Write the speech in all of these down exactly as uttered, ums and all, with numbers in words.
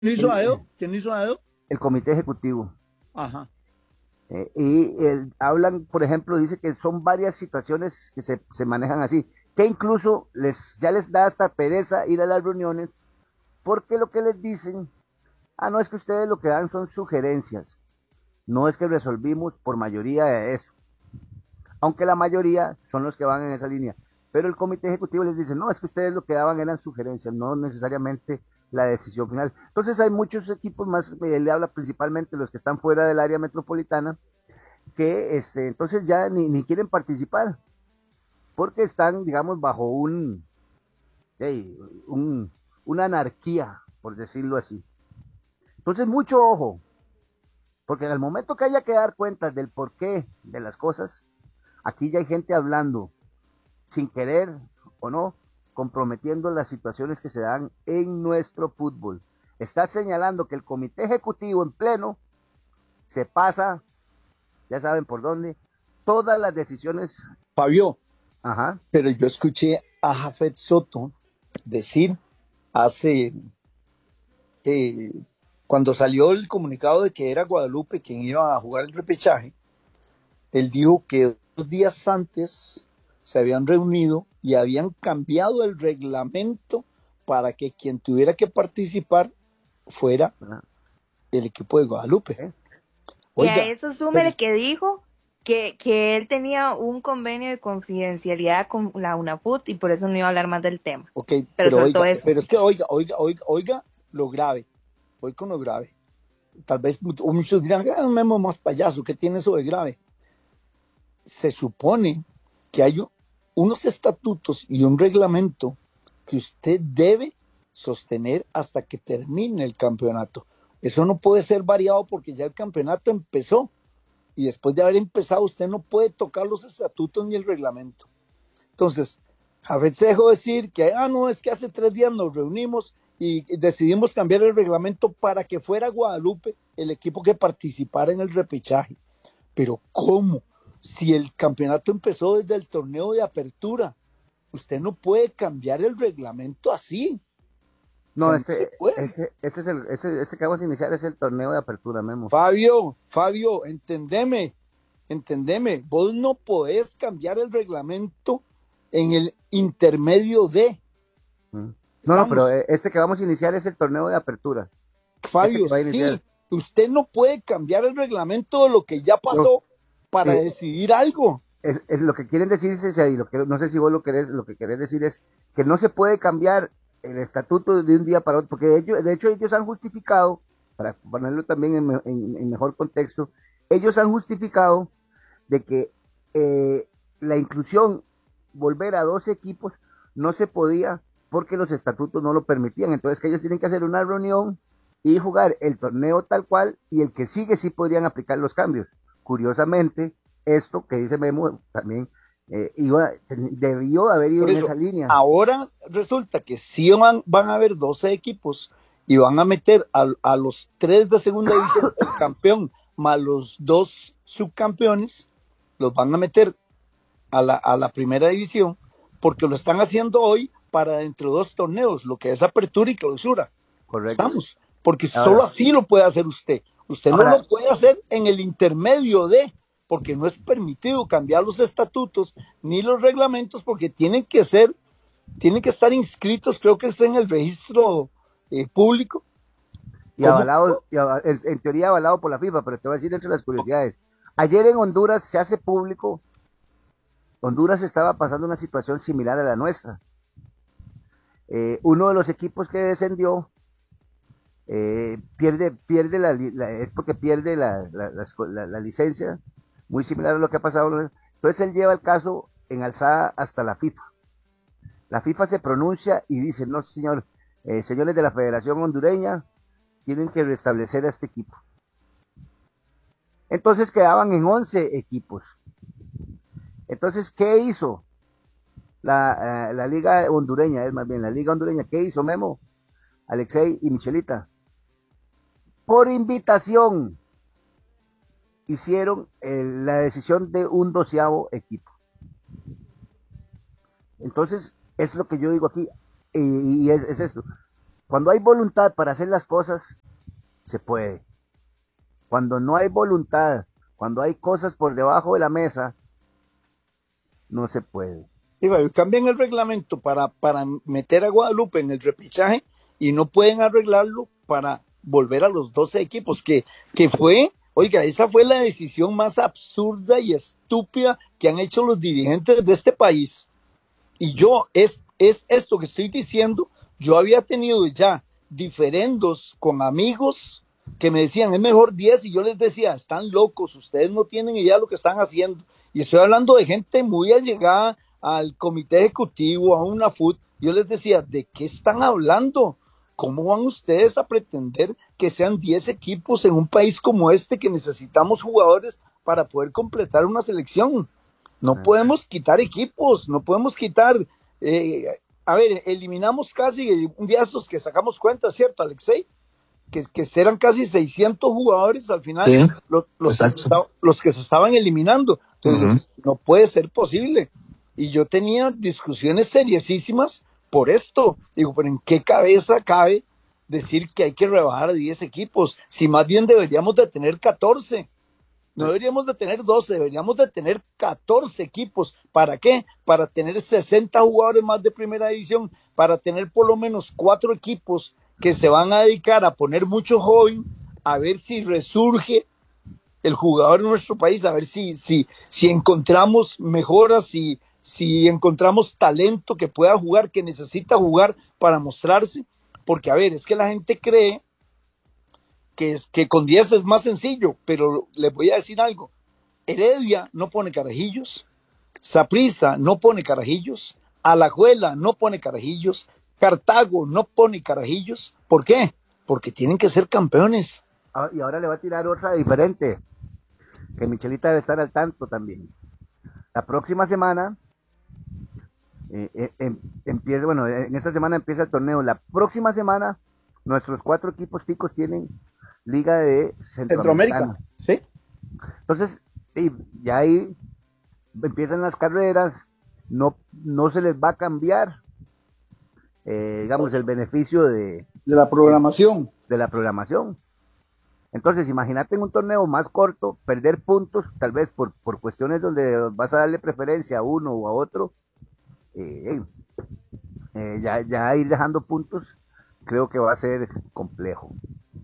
lo hizo El, a Edo? ¿Quién lo hizo a Edo? el comité ejecutivo. Ajá. Eh, y el, hablan, por ejemplo, dice que son varias situaciones que se, se manejan así, que incluso les, ya les da hasta pereza ir a las reuniones, porque lo que les dicen, ah, no, es que ustedes lo que dan son sugerencias, no es que resolvimos por mayoría de eso, aunque la mayoría son los que van en esa línea, pero el comité ejecutivo les dice, no, es que ustedes lo que daban eran sugerencias, no necesariamente la decisión final. Entonces hay muchos equipos más, eh, le habla principalmente los que están fuera del área metropolitana, que este, entonces ya ni, ni quieren participar, porque están, digamos, bajo un, hey, un, una anarquía, por decirlo así. Entonces, mucho ojo, porque en el momento que haya que dar cuenta del porqué de las cosas, aquí ya hay gente hablando, sin querer o no, comprometiendo las situaciones que se dan en nuestro fútbol. Está señalando que el comité ejecutivo en pleno se pasa, ya saben por dónde, todas las decisiones. Fabio, Ajá. pero yo escuché a Jafet Soto decir hace, eh, cuando salió el comunicado de que era Guadalupe quien iba a jugar el repechaje, él dijo que dos días antes se habían reunido y habían cambiado el reglamento para que quien tuviera que participar fuera Ajá. el equipo de Guadalupe. ¿Eh? Y a Oiga, eso pero, súmele que dijo que, que él tenía un convenio de confidencialidad con la UNAFUT y por eso no iba a hablar más del tema. ok, Pero pero soltó oiga, eso. pero es que oiga, oiga, oiga, oiga lo grave, voy con lo grave. Tal vez muchos dirán, ah, un Memo más payaso, ¿qué tiene eso de grave? Se supone que hay unos estatutos y un reglamento que usted debe sostener hasta que termine el campeonato. Eso no puede ser variado porque ya el campeonato empezó y después de haber empezado usted no puede tocar los estatutos ni el reglamento. Entonces, Jafet se dejó decir que, ah, no, es que hace tres días nos reunimos y decidimos cambiar el reglamento para que fuera Guadalupe el equipo que participara en el repechaje. Pero ¿cómo? Si el campeonato empezó desde el torneo de apertura, usted no puede cambiar el reglamento así. No, O sea, no se ese, puede. ese, ese es el, ese, ese que vamos a iniciar es el torneo de apertura, Memo. Fabio, Fabio, entendeme, entendeme. Vos no podés cambiar el reglamento en el intermedio de. Mm. No, no, pero Estamos, eh, este que vamos a iniciar es el torneo de apertura. Este Fabio, que va a iniciar. sí, usted no puede cambiar el reglamento de lo que ya Lo, pasó para eh, decidir algo. es, es lo que quieren decir, es, y lo que, no sé si vos lo querés, lo que querés decir es que no se puede cambiar el estatuto de un día para otro, porque ellos, de hecho ellos han justificado, para ponerlo también en, en, en mejor contexto, ellos han justificado de que eh, la inclusión, volver a dos equipos, no se podía porque los estatutos no lo permitían. Entonces que ellos tienen que hacer una reunión y jugar el torneo tal cual, y el que sigue sí podrían aplicar los cambios. Curiosamente, esto que dice Memo también eh, iba, debió haber ido Por en eso, esa línea. ahora resulta que sí van, van a haber doce equipos y van a meter a, a los tres de segunda división, el campeón más los dos subcampeones, los van a meter a la, a la primera división, porque lo están haciendo hoy para dentro de dos torneos, lo que es apertura y clausura. Correcto. Estamos, porque Ahora, solo así lo puede hacer usted. Usted ahora, no lo puede hacer en el intermedio de, porque no es permitido cambiar los estatutos ni los reglamentos, porque tienen que ser, tienen que estar inscritos, creo que es en el registro eh, público. y avalado, y aval, en, en teoría avalado por la FIFA, pero te voy a decir entre las curiosidades. Ayer en Honduras se hace público, Honduras estaba pasando una situación similar a la nuestra. Eh, uno de los equipos que descendió eh, pierde, pierde la, la, es porque pierde la, la, la, la, licencia, muy similar a lo que ha pasado. Entonces él lleva el caso en alzada hasta la FIFA. La FIFA se pronuncia y dice, no señor, eh, señores de la Federación Hondureña, tienen que restablecer a este equipo. Entonces quedaban en once equipos. Entonces, ¿qué hizo la, uh, la liga hondureña? Es más bien, la liga hondureña, ¿qué hizo Memo, Alexei y Michelita? Por invitación hicieron eh, la decisión de un doceavo equipo. Entonces, es lo que yo digo aquí, y, y es, es esto. cuando hay voluntad para hacer las cosas, se puede. Cuando no hay voluntad, cuando hay cosas por debajo de la mesa, no se puede. Digo, cambian el reglamento para, para meter a Guadalupe en el repechaje y no pueden arreglarlo para volver a los doce equipos, que, que fue, oiga, esa fue la decisión más absurda y estúpida que han hecho los dirigentes de este país. Y yo, es, es esto que estoy diciendo, yo había tenido ya diferendos con amigos que me decían, es mejor diez, y yo les decía, están locos, ustedes no tienen idea de lo que están haciendo. Y estoy hablando de gente muy allegada al comité ejecutivo, a una F U T. Yo les decía, ¿de qué están hablando? ¿Cómo van ustedes a pretender que sean diez equipos en un país como este, que necesitamos jugadores para poder completar una selección? No podemos quitar equipos, no podemos quitar, eh, a ver, eliminamos casi un día estos que sacamos cuenta, ¿cierto, Alexei? Que, que eran casi seiscientos jugadores al final, sí, los, los, que estaba, los que se estaban eliminando. Entonces, uh-huh. No puede ser posible. Y yo tenía discusiones seriosísimas por esto. Digo, pero ¿en qué cabeza cabe decir que hay que rebajar a diez equipos? Si más bien deberíamos de tener catorce. No deberíamos de tener doce, deberíamos de tener catorce equipos. ¿Para qué? Para tener sesenta jugadores más de primera división, para tener por lo menos cuatro equipos que se van a dedicar a poner mucho joven, a ver si resurge el jugador en nuestro país, a ver si, si, si encontramos mejoras, si, si encontramos talento que pueda jugar, que necesita jugar para mostrarse. Porque, a ver, es que la gente cree que, que con diez es más sencillo, pero les voy a decir algo. Heredia no pone carajillos, Saprissa no pone carajillos, Alajuela no pone carajillos, Cartago no pone carajillos. ¿Por qué? Porque tienen que ser campeones. Ah, y ahora le va a tirar otra diferente, que Michelita debe estar al tanto también. La próxima semana eh, eh, em, empieza, bueno, en esta semana empieza el torneo. La próxima semana nuestros cuatro equipos ticos tienen Liga de Centroamérica. ¿Sí? Entonces, y, ya ahí empiezan las carreras, no, no se les va a cambiar, eh, digamos, el beneficio de, de la programación. De, de la programación. Entonces, imagínate en un torneo más corto, perder puntos, tal vez por, por cuestiones donde vas a darle preferencia a uno o a otro, eh, eh, ya, ya ir dejando puntos, creo que va a ser complejo.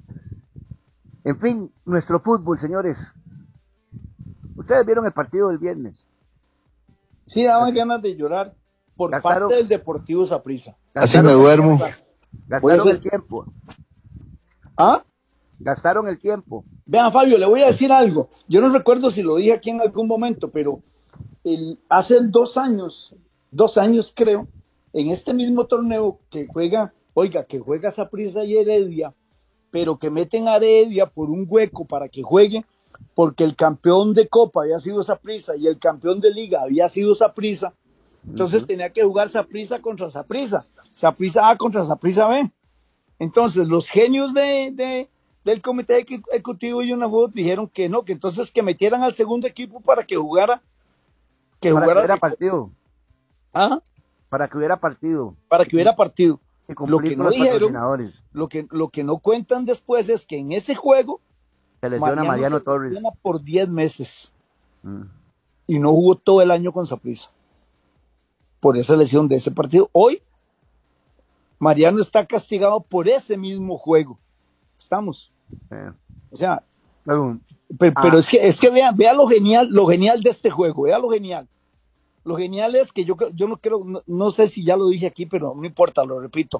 En fin, nuestro fútbol, señores. Ustedes vieron el partido del viernes. Sí, daban ganas de llorar por gastaron, parte del Deportivo Saprissa. Así me duermo. Gastaron el tiempo. ¿Ah? Gastaron el tiempo. Vean, Fabio, le voy a decir algo. Yo no recuerdo si lo dije aquí en algún momento, pero el, hace dos años, dos años creo, en este mismo torneo que juega, oiga, que juega Saprissa y Heredia, pero que meten a Heredia por un hueco para que juegue, porque el campeón de Copa había sido Saprissa y el campeón de Liga había sido Saprissa. Entonces uh-huh. tenía que jugar Saprissa contra Saprissa, Saprissa A contra Saprissa B. Entonces los genios de, de, del comité ejecutivo y UNAFUT dijeron que no, que entonces que metieran al segundo equipo para que jugara, que para jugara que hubiera partido. ¿Ah? Para que hubiera partido. Para que hubiera partido. Lo que no dijeron, lo que, lo que no cuentan después es que en ese juego se lesiona Mariano, Mariano se Torres lesiona por diez meses mm. y no jugó todo el año con Saprissa por esa lesión de ese partido. Hoy Mariano está castigado por ese mismo juego. Estamos. Eh. O sea, pero, pero ah. es que es que vea, vea lo genial, lo genial de este juego, vea lo genial. Lo genial es que yo, yo no creo, no, no sé si ya lo dije aquí, pero no importa, lo repito.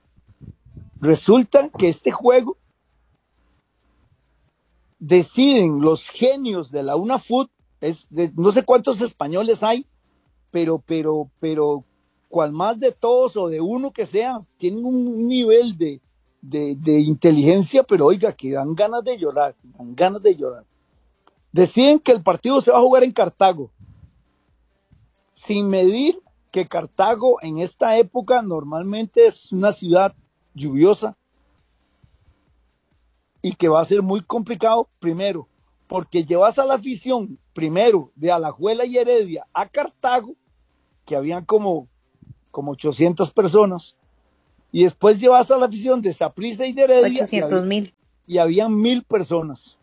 Resulta que este juego deciden los genios de la UNAFUT, es de, no sé cuántos españoles hay, pero, pero, pero, cual más de todos o de uno que sea, tienen un nivel de, de, de inteligencia, pero oiga, que dan ganas de llorar, dan ganas de llorar. Deciden que el partido se va a jugar en Cartago, sin medir que Cartago en esta época normalmente es una ciudad lluviosa y que va a ser muy complicado, primero, porque llevas a la afición, primero, de Alajuela y Heredia a Cartago, que habían como, como ochocientas personas, Y después llevas a la afición de Saprissa y de Heredia ochocientos mil. y habían mil personas.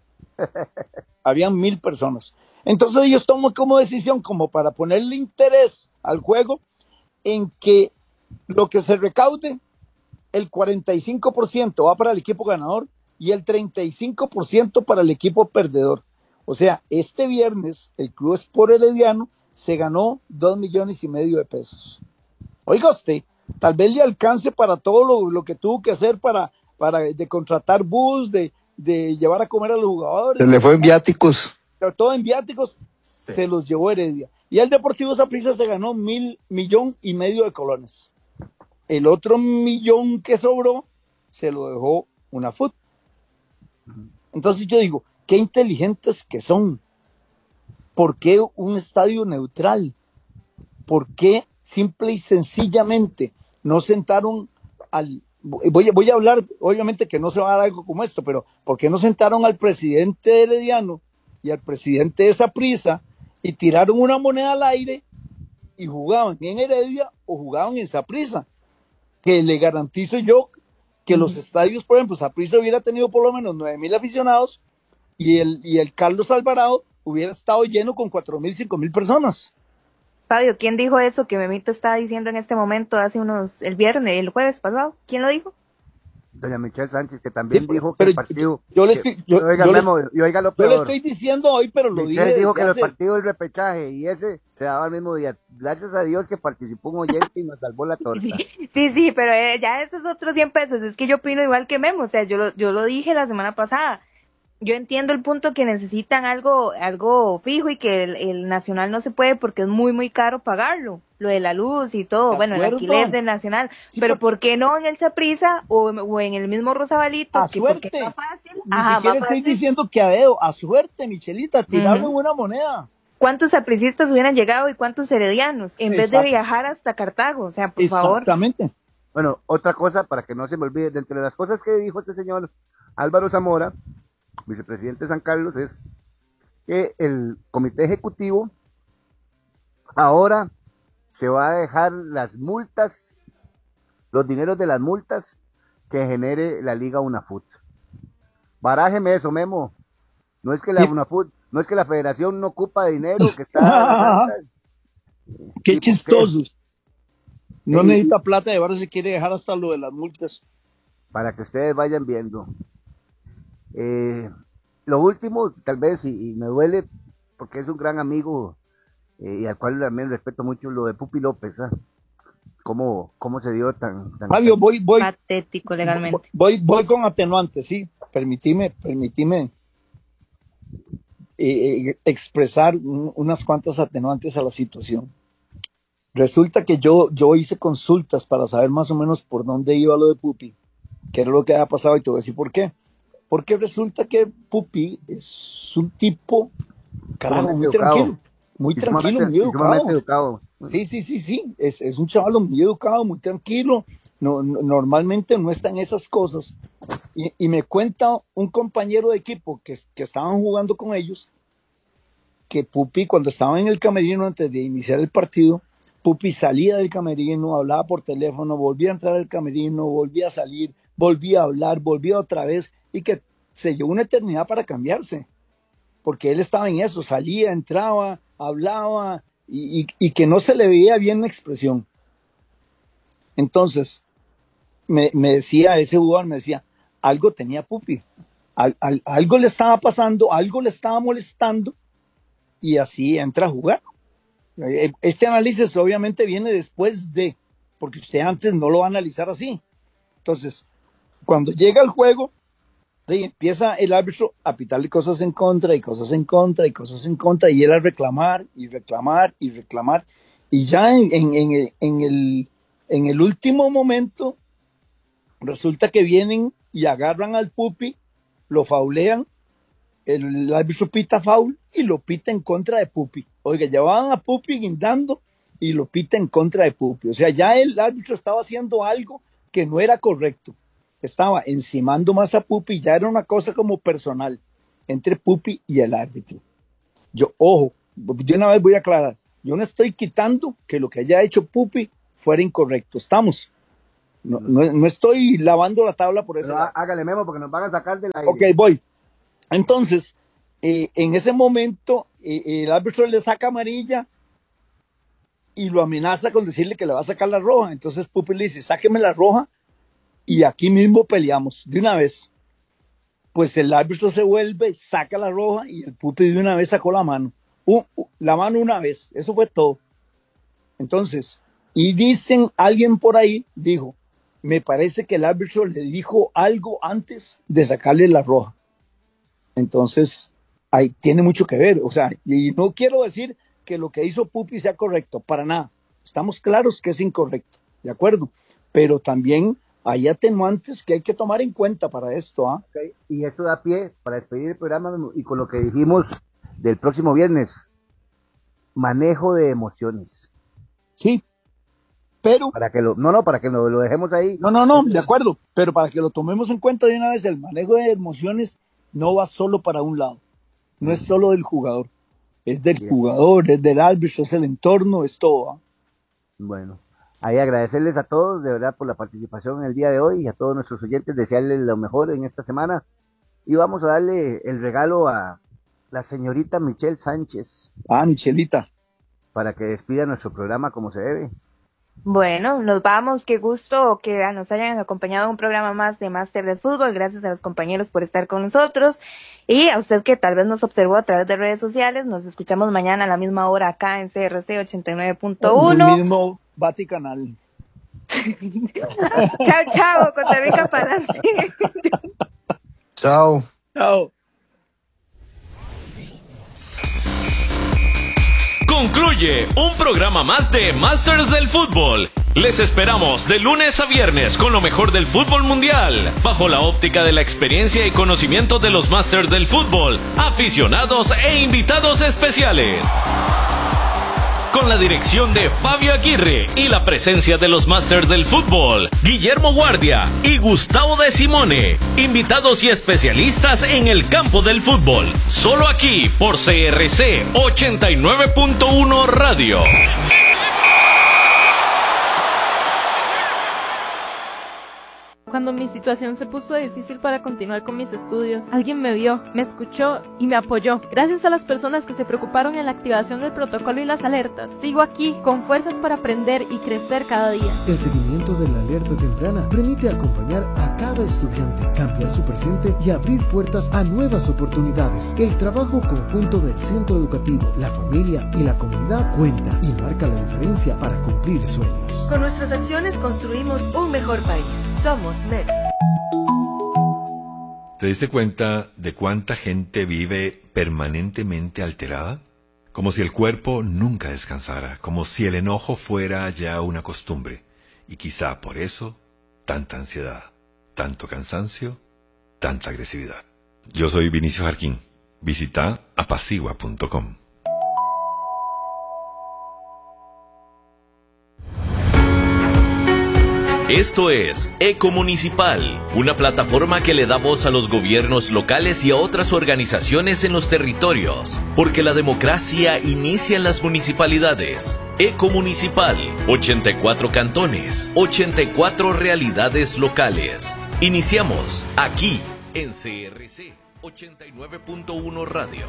Habían mil personas. Entonces ellos toman como decisión, como para ponerle interés al juego, en que lo que se recaude, el cuarenta y cinco por ciento va para el equipo ganador y el treinta y cinco por ciento para el equipo perdedor. O sea, este viernes el Club Sport Herediano se ganó dos millones y medio de pesos. Oiga usted, tal vez le alcance para todo lo, lo que tuvo que hacer para, para de contratar bus, de, de llevar a comer a los jugadores. Se le fue en viáticos. Pero todo en viáticos, sí. Se los llevó Heredia. Y el Deportivo Saprissa se ganó mil millón y medio de colones. El otro millón que sobró se lo dejó una fut. Entonces yo digo, qué inteligentes que son. ¿Por qué un estadio neutral? ¿Por qué simple y sencillamente no sentaron al... Voy, voy a hablar, obviamente que no se va a dar algo como esto, pero ¿por qué no sentaron al presidente de Herediano y al presidente de Saprissa y tiraron una moneda al aire y jugaban en Heredia o jugaban en Saprissa? Que le garantizo yo que los estadios, por ejemplo, Saprissa hubiera tenido por lo menos nueve mil aficionados y el, y el Carlos Alvarado hubiera estado lleno con cuatro mil, cinco mil personas. Fabio, ¿quién dijo eso que Memito está diciendo en este momento hace unos, el viernes, el jueves pasado? ¿Quién lo dijo? Doña Michelle Sánchez, que también sí, dijo que pero el partido... Yo, yo, le, estoy, yo, oiga, yo, Memo, le, y oiga lo peor. yo le estoy diciendo hoy, pero lo Michelle dije. dijo que hace... los partidos del repechaje y ese se daba el mismo día. Gracias a Dios que participó un oyente y nos salvó la torta. Sí, sí, sí, pero eh, ya esos otros cien pesos. Es que yo opino igual que Memo. O sea, yo lo, yo lo dije la semana pasada. Yo entiendo el punto que necesitan algo algo fijo y que el, el Nacional no se puede porque es muy, muy caro pagarlo. Lo de la luz y todo, bueno, el alquiler del Nacional. Sí, pero ¿por qué no en el Saprissa o, o en el mismo Rosabalito? A que suerte. Porque es más fácil. Ni Ajá, siquiera más estoy fácil. diciendo que a dedo, a suerte, Michelita, tiraron Uh-huh. una moneda. ¿Cuántos sapricistas hubieran llegado y cuántos heredianos? En Exacto. vez de viajar hasta Cartago, o sea, por favor. Exactamente. Bueno, otra cosa, para que no se me olvide, de entre las cosas que dijo este señor Álvaro Zamora, vicepresidente de San Carlos, es que el comité ejecutivo ahora se va a dejar las multas, los dineros de las multas que genere la Liga UNAFUT. Barájeme eso, Memo. No es que la sí. UNAFUT, no es que la federación no ocupa dinero, que está... Qué chistosos. No sí. necesita plata, de verdad se quiere dejar hasta lo de las multas. Para que ustedes vayan viendo. Eh, lo último, tal vez, y, y me duele, porque es un gran amigo, eh, y al cual también respeto mucho, lo de Pupi López, ¿eh? ¿Cómo, cómo se dio tan... tan Fabio, voy, voy... Patético legalmente. Voy, voy con atenuantes, sí. Permitime, permitime eh, eh, expresar un, unas cuantas atenuantes a la situación. Resulta que yo, yo hice consultas para saber más o menos por dónde iba lo de Pupi, qué era lo que había pasado, y te voy a decir por qué. Porque resulta que Pupi es un tipo, carajo, muy educado. tranquilo, muy tranquilo, muy educado. educado. Sí, sí, sí, sí, es, es un chaval muy educado, muy tranquilo, no, no, normalmente no está en esas cosas. Y, y me cuenta un compañero de equipo que, que estaban jugando con ellos, que Pupi, cuando estaba en el camerino antes de iniciar el partido, Pupi salía del camerino, hablaba por teléfono, volvía a entrar al camerino, volvía a salir, volvía a hablar, volvía otra vez, y que se llevó una eternidad para cambiarse, porque él estaba en eso, salía, entraba, hablaba, y, y, y que no se le veía bien la expresión. Entonces, me, me decía ese jugador, me decía, algo tenía Pupi, al, al, algo le estaba pasando, algo le estaba molestando, y así entra a jugar. Este análisis obviamente viene después de, porque usted antes no lo va a analizar así. Entonces, cuando llega el juego, sí, empieza el árbitro a pitarle cosas en contra y cosas en contra y cosas en contra, y él a reclamar y reclamar y reclamar, y ya en, en, en, el, en, el, en el último momento resulta que vienen y agarran al Pupi, lo faulean, el árbitro pita foul y lo pita en contra de Pupi. Oiga, llevaban a Pupi guindando y lo pita en contra de Pupi. O sea, ya el árbitro estaba haciendo algo que no era correcto. Estaba encimando más a Pupi, ya era una cosa como personal entre Pupi y el árbitro. Yo, ojo, de una vez voy a aclarar, yo no estoy quitando que lo que haya hecho Pupi fuera incorrecto. Estamos. No, no, no estoy lavando la tabla por eso. Hágale, Memo, porque nos van a sacar del aire. Ok, voy. Entonces, eh, en ese momento, eh, el árbitro le saca amarilla y lo amenaza con decirle que le va a sacar la roja. Entonces Pupi le dice, sáqueme la roja y aquí mismo peleamos de una vez. Pues el árbitro se vuelve, saca la roja y el Pupi de una vez sacó la mano. Uh, uh, la mano una vez, eso fue todo. Entonces, y dicen, alguien por ahí dijo, me parece que el árbitro le dijo algo antes de sacarle la roja. Entonces, ahí tiene mucho que ver. O sea, y no quiero decir que lo que hizo Pupi sea correcto, para nada. Estamos claros que es incorrecto, ¿de acuerdo? Pero también hay atenuantes que hay que tomar en cuenta para esto. ¿ah? Okay. Y esto da pie para despedir el programa y con lo que dijimos del próximo viernes, manejo de emociones. Sí, pero... Para que lo, no, no, para que lo, lo dejemos ahí. No, no, no, de acuerdo, pero para que lo tomemos en cuenta de una vez, el manejo de emociones no va solo para un lado, no mm. es solo del jugador, es del Bien. jugador, es del árbitro, es el entorno, es todo. ¿eh? Bueno, ahí agradecerles a todos, de verdad, por la participación en el día de hoy y a todos nuestros oyentes, desearles lo mejor en esta semana y vamos a darle el regalo a la señorita Michelle Sánchez. Ah, Michelita. Para que despida nuestro programa como se debe. Bueno, nos vamos, qué gusto que nos hayan acompañado en un programa más de Máster del Fútbol, gracias a los compañeros por estar con nosotros y a usted que tal vez nos observó a través de redes sociales, nos escuchamos mañana a la misma hora acá en C R C ochenta y nueve punto uno. El mismo Vaticanal. Chao, chao, Costa Rica para adelante. Chao. Chao. Concluye un programa más de Masters del Fútbol. Les esperamos de lunes a viernes con lo mejor del fútbol mundial, bajo la óptica de la experiencia y conocimiento de los Masters del Fútbol, aficionados e invitados especiales. Con la dirección de Fabio Aguirre y la presencia de los Masters del Fútbol, Guillermo Guardia y Gustavo de Simone, invitados y especialistas en el campo del fútbol, solo aquí por C R C ochenta y nueve punto uno Radio. Cuando mi situación se puso difícil para continuar con mis estudios, alguien me vio, me escuchó y me apoyó. Gracias a las personas que se preocuparon en la activación del protocolo y las alertas, sigo aquí con fuerzas para aprender y crecer cada día. El seguimiento de la alerta temprana permite acompañar a cada estudiante, cambiar su presente y abrir puertas a nuevas oportunidades. El trabajo conjunto del centro educativo, la familia y la comunidad cuenta y marca la diferencia para cumplir sueños. Con nuestras acciones construimos un mejor país. Somos M E D. ¿Te diste cuenta de cuánta gente vive permanentemente alterada? Como si el cuerpo nunca descansara, como si el enojo fuera ya una costumbre. Y quizá por eso, tanta ansiedad, tanto cansancio, tanta agresividad. Yo soy Vinicio Jarquín. Visita apacigua punto com. Esto es Ecomunicipal, una plataforma que le da voz a los gobiernos locales y a otras organizaciones en los territorios, porque la democracia inicia en las municipalidades. Ecomunicipal, ochenta y cuatro cantones, ochenta y cuatro realidades locales. Iniciamos aquí en C R C ochenta y nueve punto uno Radio.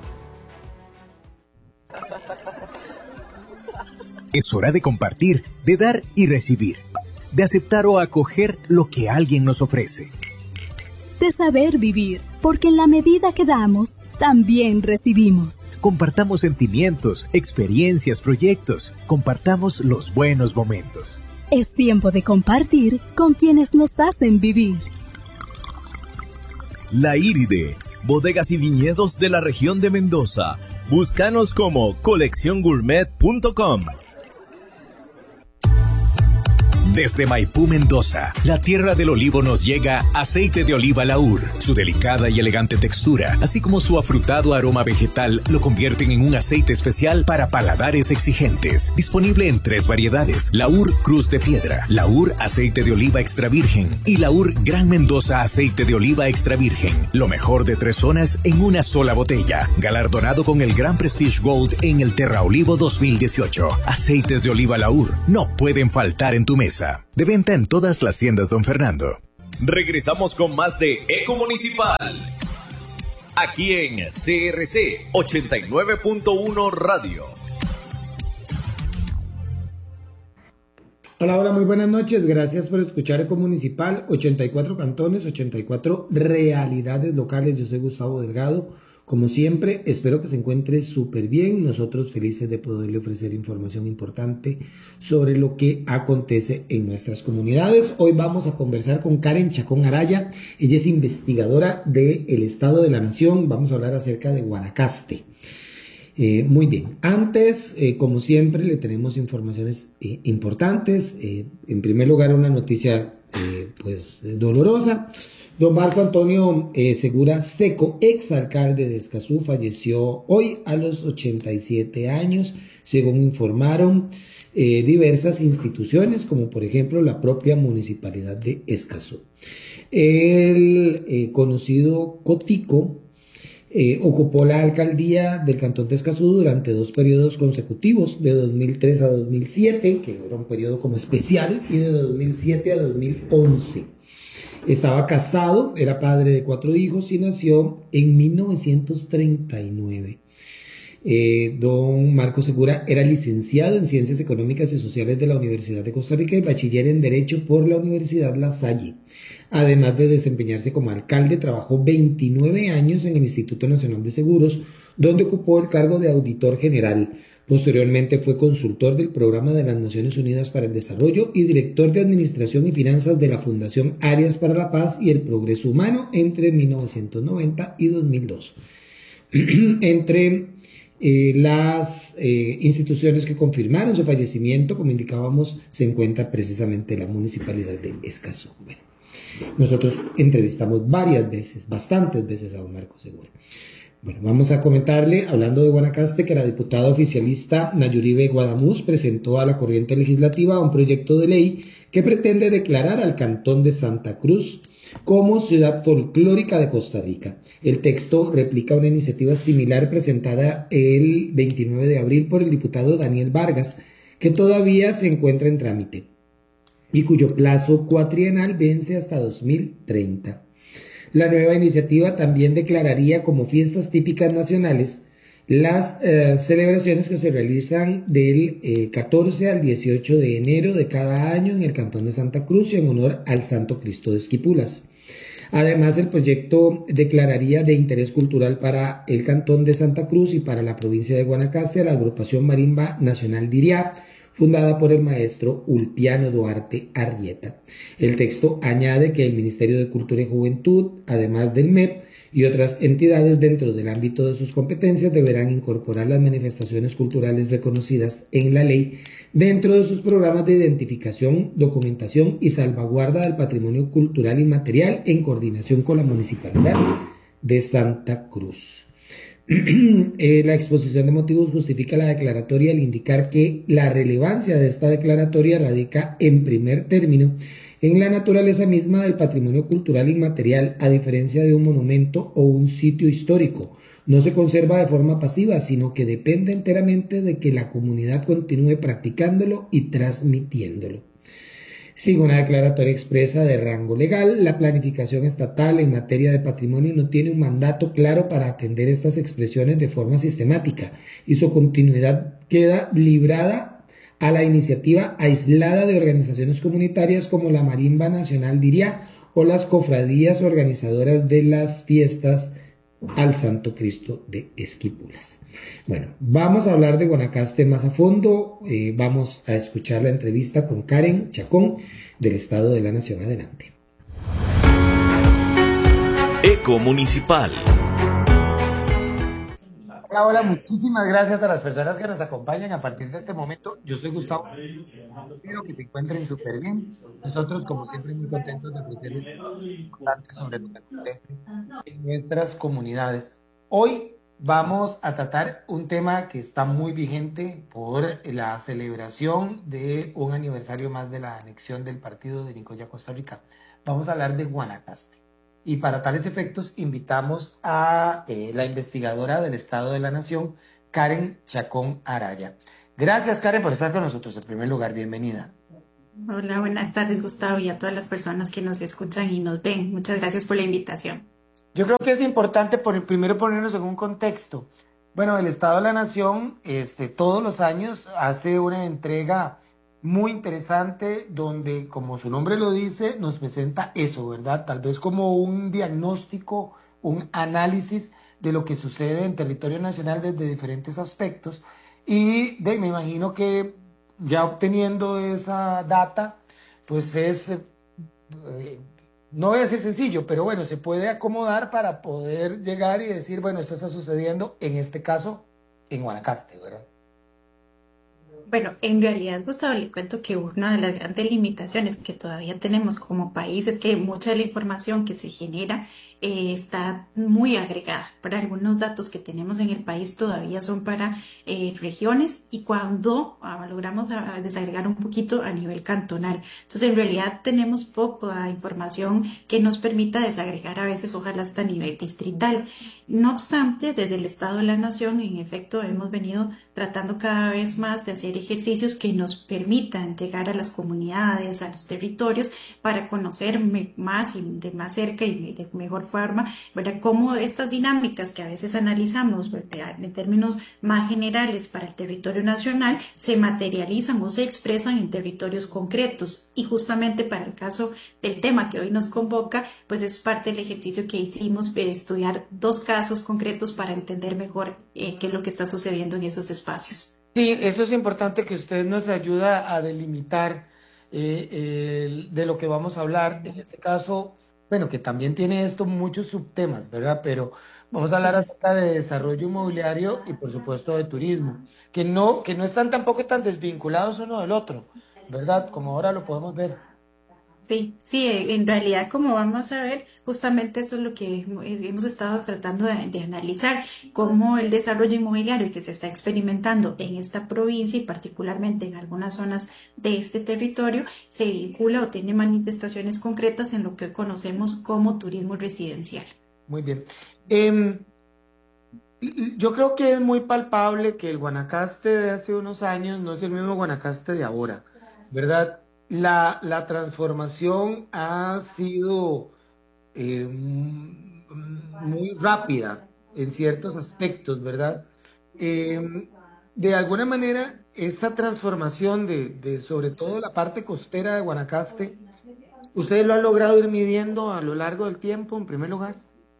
Es hora de compartir, de dar y recibir, de aceptar o acoger lo que alguien nos ofrece. De saber vivir, porque en la medida que damos, también recibimos. Compartamos sentimientos, experiencias, proyectos. Compartamos los buenos momentos. Es tiempo de compartir con quienes nos hacen vivir. La Iride, bodegas y viñedos de la región de Mendoza. Búscanos como colección gourmet punto com. Desde Maipú, Mendoza, la tierra del olivo, nos llega aceite de oliva Laur. Su delicada y elegante textura, así como su afrutado aroma vegetal, lo convierten en un aceite especial para paladares exigentes. Disponible en tres variedades: Laur Cruz de Piedra, Laur Aceite de Oliva Extra Virgen y Laur Gran Mendoza Aceite de Oliva Extra Virgen. Lo mejor de tres zonas en una sola botella. Galardonado con el Gran Prestige Gold en el Terra Olivo dos mil dieciocho. Aceites de oliva Laur no pueden faltar en tu mesa. Mendoza. De venta en todas las tiendas Don Fernando. Regresamos con más de Eco Municipal. Aquí en C R C ochenta y nueve punto uno Radio. Hola, hola, muy buenas noches. Gracias por escuchar Eco Municipal, ochenta y cuatro cantones, ochenta y cuatro realidades locales. Yo soy Gustavo Delgado. Como siempre, espero que se encuentre súper bien. Nosotros felices de poderle ofrecer información importante sobre lo que acontece en nuestras comunidades. Hoy vamos a conversar con Karen Chacón Araya. Ella es investigadora del Estado de la Nación. Vamos a hablar acerca de Guanacaste. Eh, muy bien, antes, eh, como siempre, le tenemos informaciones eh, importantes. Eh, en primer lugar, una noticia eh, pues dolorosa. Don Marco Antonio eh, Segura Seco, exalcalde de Escazú, falleció hoy a los ochenta y siete años, según informaron eh, diversas instituciones, como por ejemplo la propia Municipalidad de Escazú. El eh, conocido Cotico Eh, ocupó la alcaldía del cantón de Escazú durante dos periodos consecutivos, de dos mil tres a dos mil siete, que era un periodo como especial, y de dos mil siete a dos mil once. Estaba casado, era padre de cuatro hijos y nació en mil novecientos treinta y nueve. Eh, don Marco Segura era licenciado en Ciencias Económicas y Sociales de la Universidad de Costa Rica y bachiller en Derecho por la Universidad La Salle. Además de desempeñarse como alcalde, trabajó veintinueve años en el Instituto Nacional de Seguros, donde ocupó el cargo de auditor general. Posteriormente fue consultor del Programa de las Naciones Unidas para el Desarrollo y director de Administración y Finanzas de la Fundación Áreas para la Paz y el Progreso Humano entre mil novecientos noventa y dos mil dos. Entre Eh, las eh, instituciones que confirmaron su fallecimiento, como indicábamos, se encuentra precisamente la Municipalidad de Escazú. Bueno, nosotros entrevistamos varias veces, bastantes veces a don Marco Segura. Bueno, vamos a comentarle, hablando de Guanacaste, que la diputada oficialista Nayuribe Guadamuz presentó a la corriente legislativa un proyecto de ley que pretende declarar al cantón de Santa Cruz como ciudad folclórica de Costa Rica. El texto replica una iniciativa similar presentada el veintinueve de abril por el diputado Daniel Vargas, que todavía se encuentra en trámite y cuyo plazo cuatrienal vence hasta dos mil treinta. La nueva iniciativa también declararía como fiestas típicas nacionales las eh, celebraciones que se realizan del eh, catorce al dieciocho de enero de cada año en el cantón de Santa Cruz y en honor al Santo Cristo de Esquipulas. Además, el proyecto declararía de interés cultural para el cantón de Santa Cruz y para la provincia de Guanacaste a la agrupación Marimba Nacional Diriá, fundada por el maestro Ulpiano Duarte Arrieta. El texto añade que el Ministerio de Cultura y Juventud, además del M E P, y otras entidades dentro del ámbito de sus competencias deberán incorporar las manifestaciones culturales reconocidas en la ley dentro de sus programas de identificación, documentación y salvaguarda del patrimonio cultural inmaterial en coordinación con la Municipalidad de Santa Cruz. eh, la exposición de motivos justifica la declaratoria al indicar que la relevancia de esta declaratoria radica en primer término en la naturaleza misma del patrimonio cultural inmaterial, a diferencia de un monumento o un sitio histórico. No se conserva de forma pasiva, sino que depende enteramente de que la comunidad continúe practicándolo y transmitiéndolo. Sin una declaratoria expresa de rango legal, la planificación estatal en materia de patrimonio no tiene un mandato claro para atender estas expresiones de forma sistemática, y su continuidad queda librada a la iniciativa aislada de organizaciones comunitarias como la Marimba Nacional Diriá o las cofradías organizadoras de las fiestas al Santo Cristo de Esquipulas. Bueno, vamos a hablar de Guanacaste más a fondo. Eh, vamos a escuchar la entrevista con Karen Chacón del Estado de la Nación. Adelante. Eco Municipal. Hola, hola, muchísimas gracias a las personas que nos acompañan a partir de este momento. Yo soy Gustavo, espero que se encuentren súper bien. Nosotros, como siempre, muy contentos de ofrecerles importantes sobre lo que acontece en nuestras comunidades. Hoy vamos a tratar un tema que está muy vigente por la celebración de un aniversario más de la anexión del partido de Nicoya, Costa Rica. Vamos a hablar de Guanacaste. Y para tales efectos invitamos a eh, la investigadora del Estado de la Nación, Karen Chacón Araya. Gracias, Karen, por estar con nosotros. En primer lugar, bienvenida. Hola, buenas tardes, Gustavo, y a todas las personas que nos escuchan y nos ven. Muchas gracias por la invitación. Yo creo que es importante por, primero ponernos en un contexto. Bueno, el Estado de la Nación este, todos los años hace una entrega muy interesante donde, como su nombre lo dice, nos presenta eso, ¿verdad? Tal vez como un diagnóstico, un análisis de lo que sucede en territorio nacional desde diferentes aspectos. Y de, me imagino que ya obteniendo esa data, pues es... Eh, no voy a decir sencillo, pero bueno, se puede acomodar para poder llegar y decir, bueno, esto está sucediendo, en este caso, en Guanacaste, ¿verdad? Bueno, en realidad, Gustavo, le cuento que una de las grandes limitaciones que todavía tenemos como país es que mucha de la información que se genera eh, está muy agregada. Para algunos datos que tenemos en el país todavía son para eh, regiones y cuando ah, logramos a, a desagregar un poquito a nivel cantonal. Entonces, en realidad tenemos poca información que nos permita desagregar a veces, ojalá hasta a nivel distrital. No obstante, desde el Estado de la Nación, en efecto, hemos venido tratando cada vez más de hacer ejercicios que nos permitan llegar a las comunidades, a los territorios, para conocer más y de más cerca y de mejor forma, ¿verdad? Cómo estas dinámicas que a veces analizamos, ¿verdad?, en términos más generales para el territorio nacional, se materializan o se expresan en territorios concretos. Y justamente para el caso del tema que hoy nos convoca, pues es parte del ejercicio que hicimos de estudiar dos casos concretos para entender mejor eh, qué es lo que está sucediendo en esos espacios. Sí, eso es importante que usted nos ayuda a delimitar eh, el- de lo que vamos a hablar. En este caso, bueno, que también tiene esto muchos subtemas, ¿verdad? Pero vamos a hablar Sí. acerca de desarrollo inmobiliario y por supuesto de turismo, que no, que no están tampoco tan desvinculados uno del otro, ¿verdad? Como ahora lo podemos ver. Sí, sí, eh, en realidad, como vamos a ver, justamente eso es lo que hemo- hemos estado tratando de, de analizar, cómo el desarrollo inmobiliario que se está experimentando en esta provincia y particularmente en algunas zonas de este territorio se vincula o tiene manifestaciones concretas en lo que hoy conocemos como turismo residencial. Muy bien. Em, y- y yo creo que es muy palpable que el Guanacaste de hace unos años no es el mismo Guanacaste de ahora, ¿verdad? La, la transformación ha sido eh, m- muy rápida en ciertos aspectos, ¿verdad? Em, de alguna manera, esta transformación de, de sobre todo la parte costera de Guanacaste, ¿ustedes lo han logrado ir midiendo a lo largo del tiempo, en primer lugar?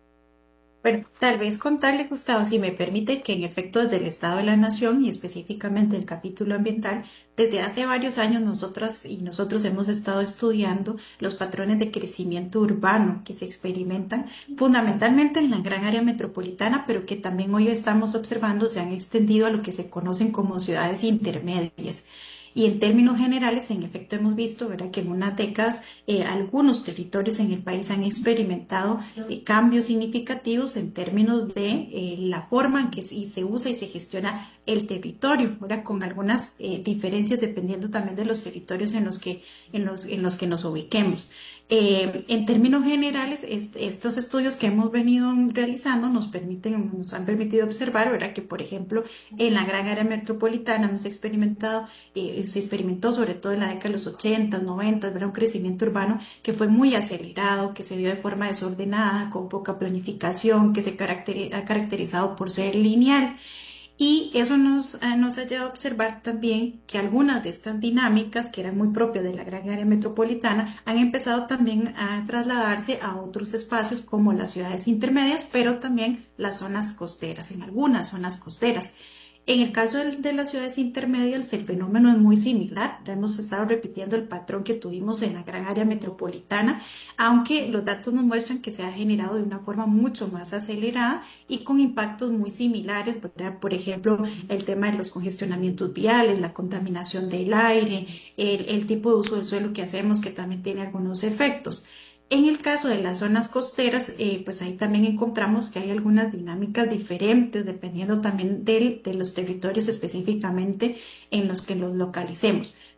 Bueno, tal vez contarle, Gustavo, si me permite, que en efecto desde el Estado de la Nación y específicamente el capítulo ambiental, desde hace varios años nosotras y nosotros hemos estado estudiando los patrones de crecimiento urbano que se experimentan fundamentalmente en la gran área metropolitana, pero que también hoy estamos observando se han extendido a lo que se conocen como ciudades intermedias. Y en términos generales, en efecto, hemos visto, ¿verdad?, que en unas décadas eh, algunos territorios en el país han experimentado eh, cambios significativos en términos de eh, la forma en que se, se usa y se gestiona el territorio, ¿verdad?, con algunas eh, diferencias dependiendo también de los territorios en los que, en los, en los que nos ubiquemos. Eh, en términos generales, est estos estudios que hemos venido realizando nos permiten, nos han permitido observar, ¿verdad?, que por ejemplo en la gran área metropolitana hemos experimentado, eh, se experimentó sobre todo en la década de los ochenta, noventa, ¿verdad?, un crecimiento urbano que fue muy acelerado, que se dio de forma desordenada, con poca planificación, que se caracteri ha caracterizado por ser lineal. Y eso nos, eh, nos ha llevado a observar también que algunas de estas dinámicas, que eran muy propias de la gran área metropolitana, han empezado también a trasladarse a otros espacios como las ciudades intermedias, pero también las zonas costeras, en algunas zonas costeras. En el caso de, de las ciudades intermedias, el fenómeno es muy similar. Hemos estado repitiendo el patrón que tuvimos en la gran área metropolitana, aunque los datos nos muestran que se ha generado de una forma mucho más acelerada y con impactos muy similares, ¿verdad? Por ejemplo, el tema de los congestionamientos viales, la contaminación del aire, el, el tipo de uso del suelo que hacemos, que también tiene algunos efectos. En el caso de las zonas costeras, eh, pues ahí también encontramos que hay algunas dinámicas diferentes dependiendo también del- de los territorios específicamente en los que los localicemos.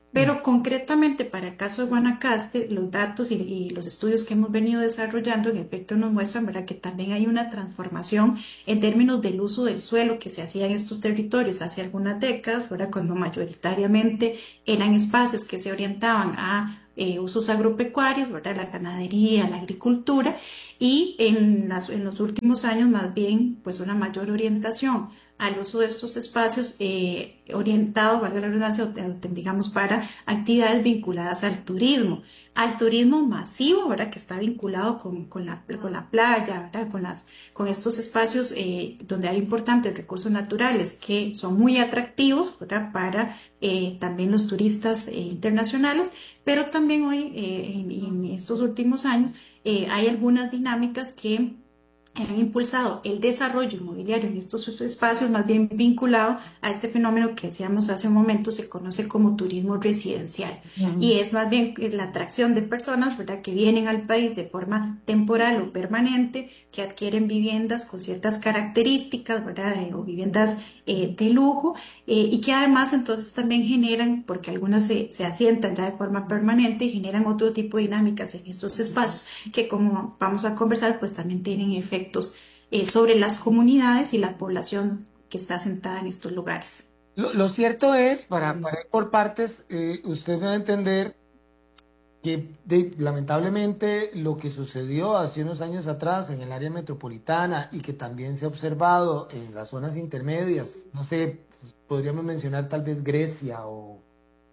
Pero concretamente para el caso de Guanacaste, los datos y, y los estudios que hemos venido desarrollando en efecto nos muestran, ¿verdad?, que también hay una transformación en términos del uso del suelo que se hacía en estos territorios hace algunas décadas, ¿verdad?, cuando mayoritariamente eran espacios que se orientaban a eh, usos agropecuarios, ¿verdad?, la ganadería, la agricultura, y en, las, en los últimos años más bien pues una mayor orientación al uso de estos espacios eh, orientados, valga la redundancia, digamos, para actividades vinculadas al turismo, al turismo masivo, ¿verdad?, que está vinculado con, con, la, con la playa, ¿verdad?, con, las, con estos espacios eh, donde hay importantes recursos naturales que son muy atractivos, ¿verdad?, para eh, también los turistas eh, internacionales, pero también hoy, eh, en, en estos últimos años, eh, hay algunas dinámicas que han impulsado el desarrollo inmobiliario en estos espacios, más bien vinculado a este fenómeno que decíamos hace un momento, se conoce como turismo residencial. Uh-huh. Y es más bien la atracción de personas, ¿verdad?, que vienen al país de forma temporal o permanente, que adquieren viviendas con ciertas características, ¿verdad?, eh, o viviendas eh, de lujo, eh, y que además entonces también generan, porque algunas se, se asientan ya de forma permanente y generan otro tipo de dinámicas en estos espacios, que como vamos a conversar, pues también tienen efectos Eh, sobre las comunidades y la población que está asentada en estos lugares. Lo, lo cierto es, para, para ir por partes, eh, usted va a entender que de, lamentablemente lo que sucedió hace unos años atrás en el área metropolitana y que también se ha observado en las zonas intermedias, no sé, podríamos mencionar tal vez Grecia o,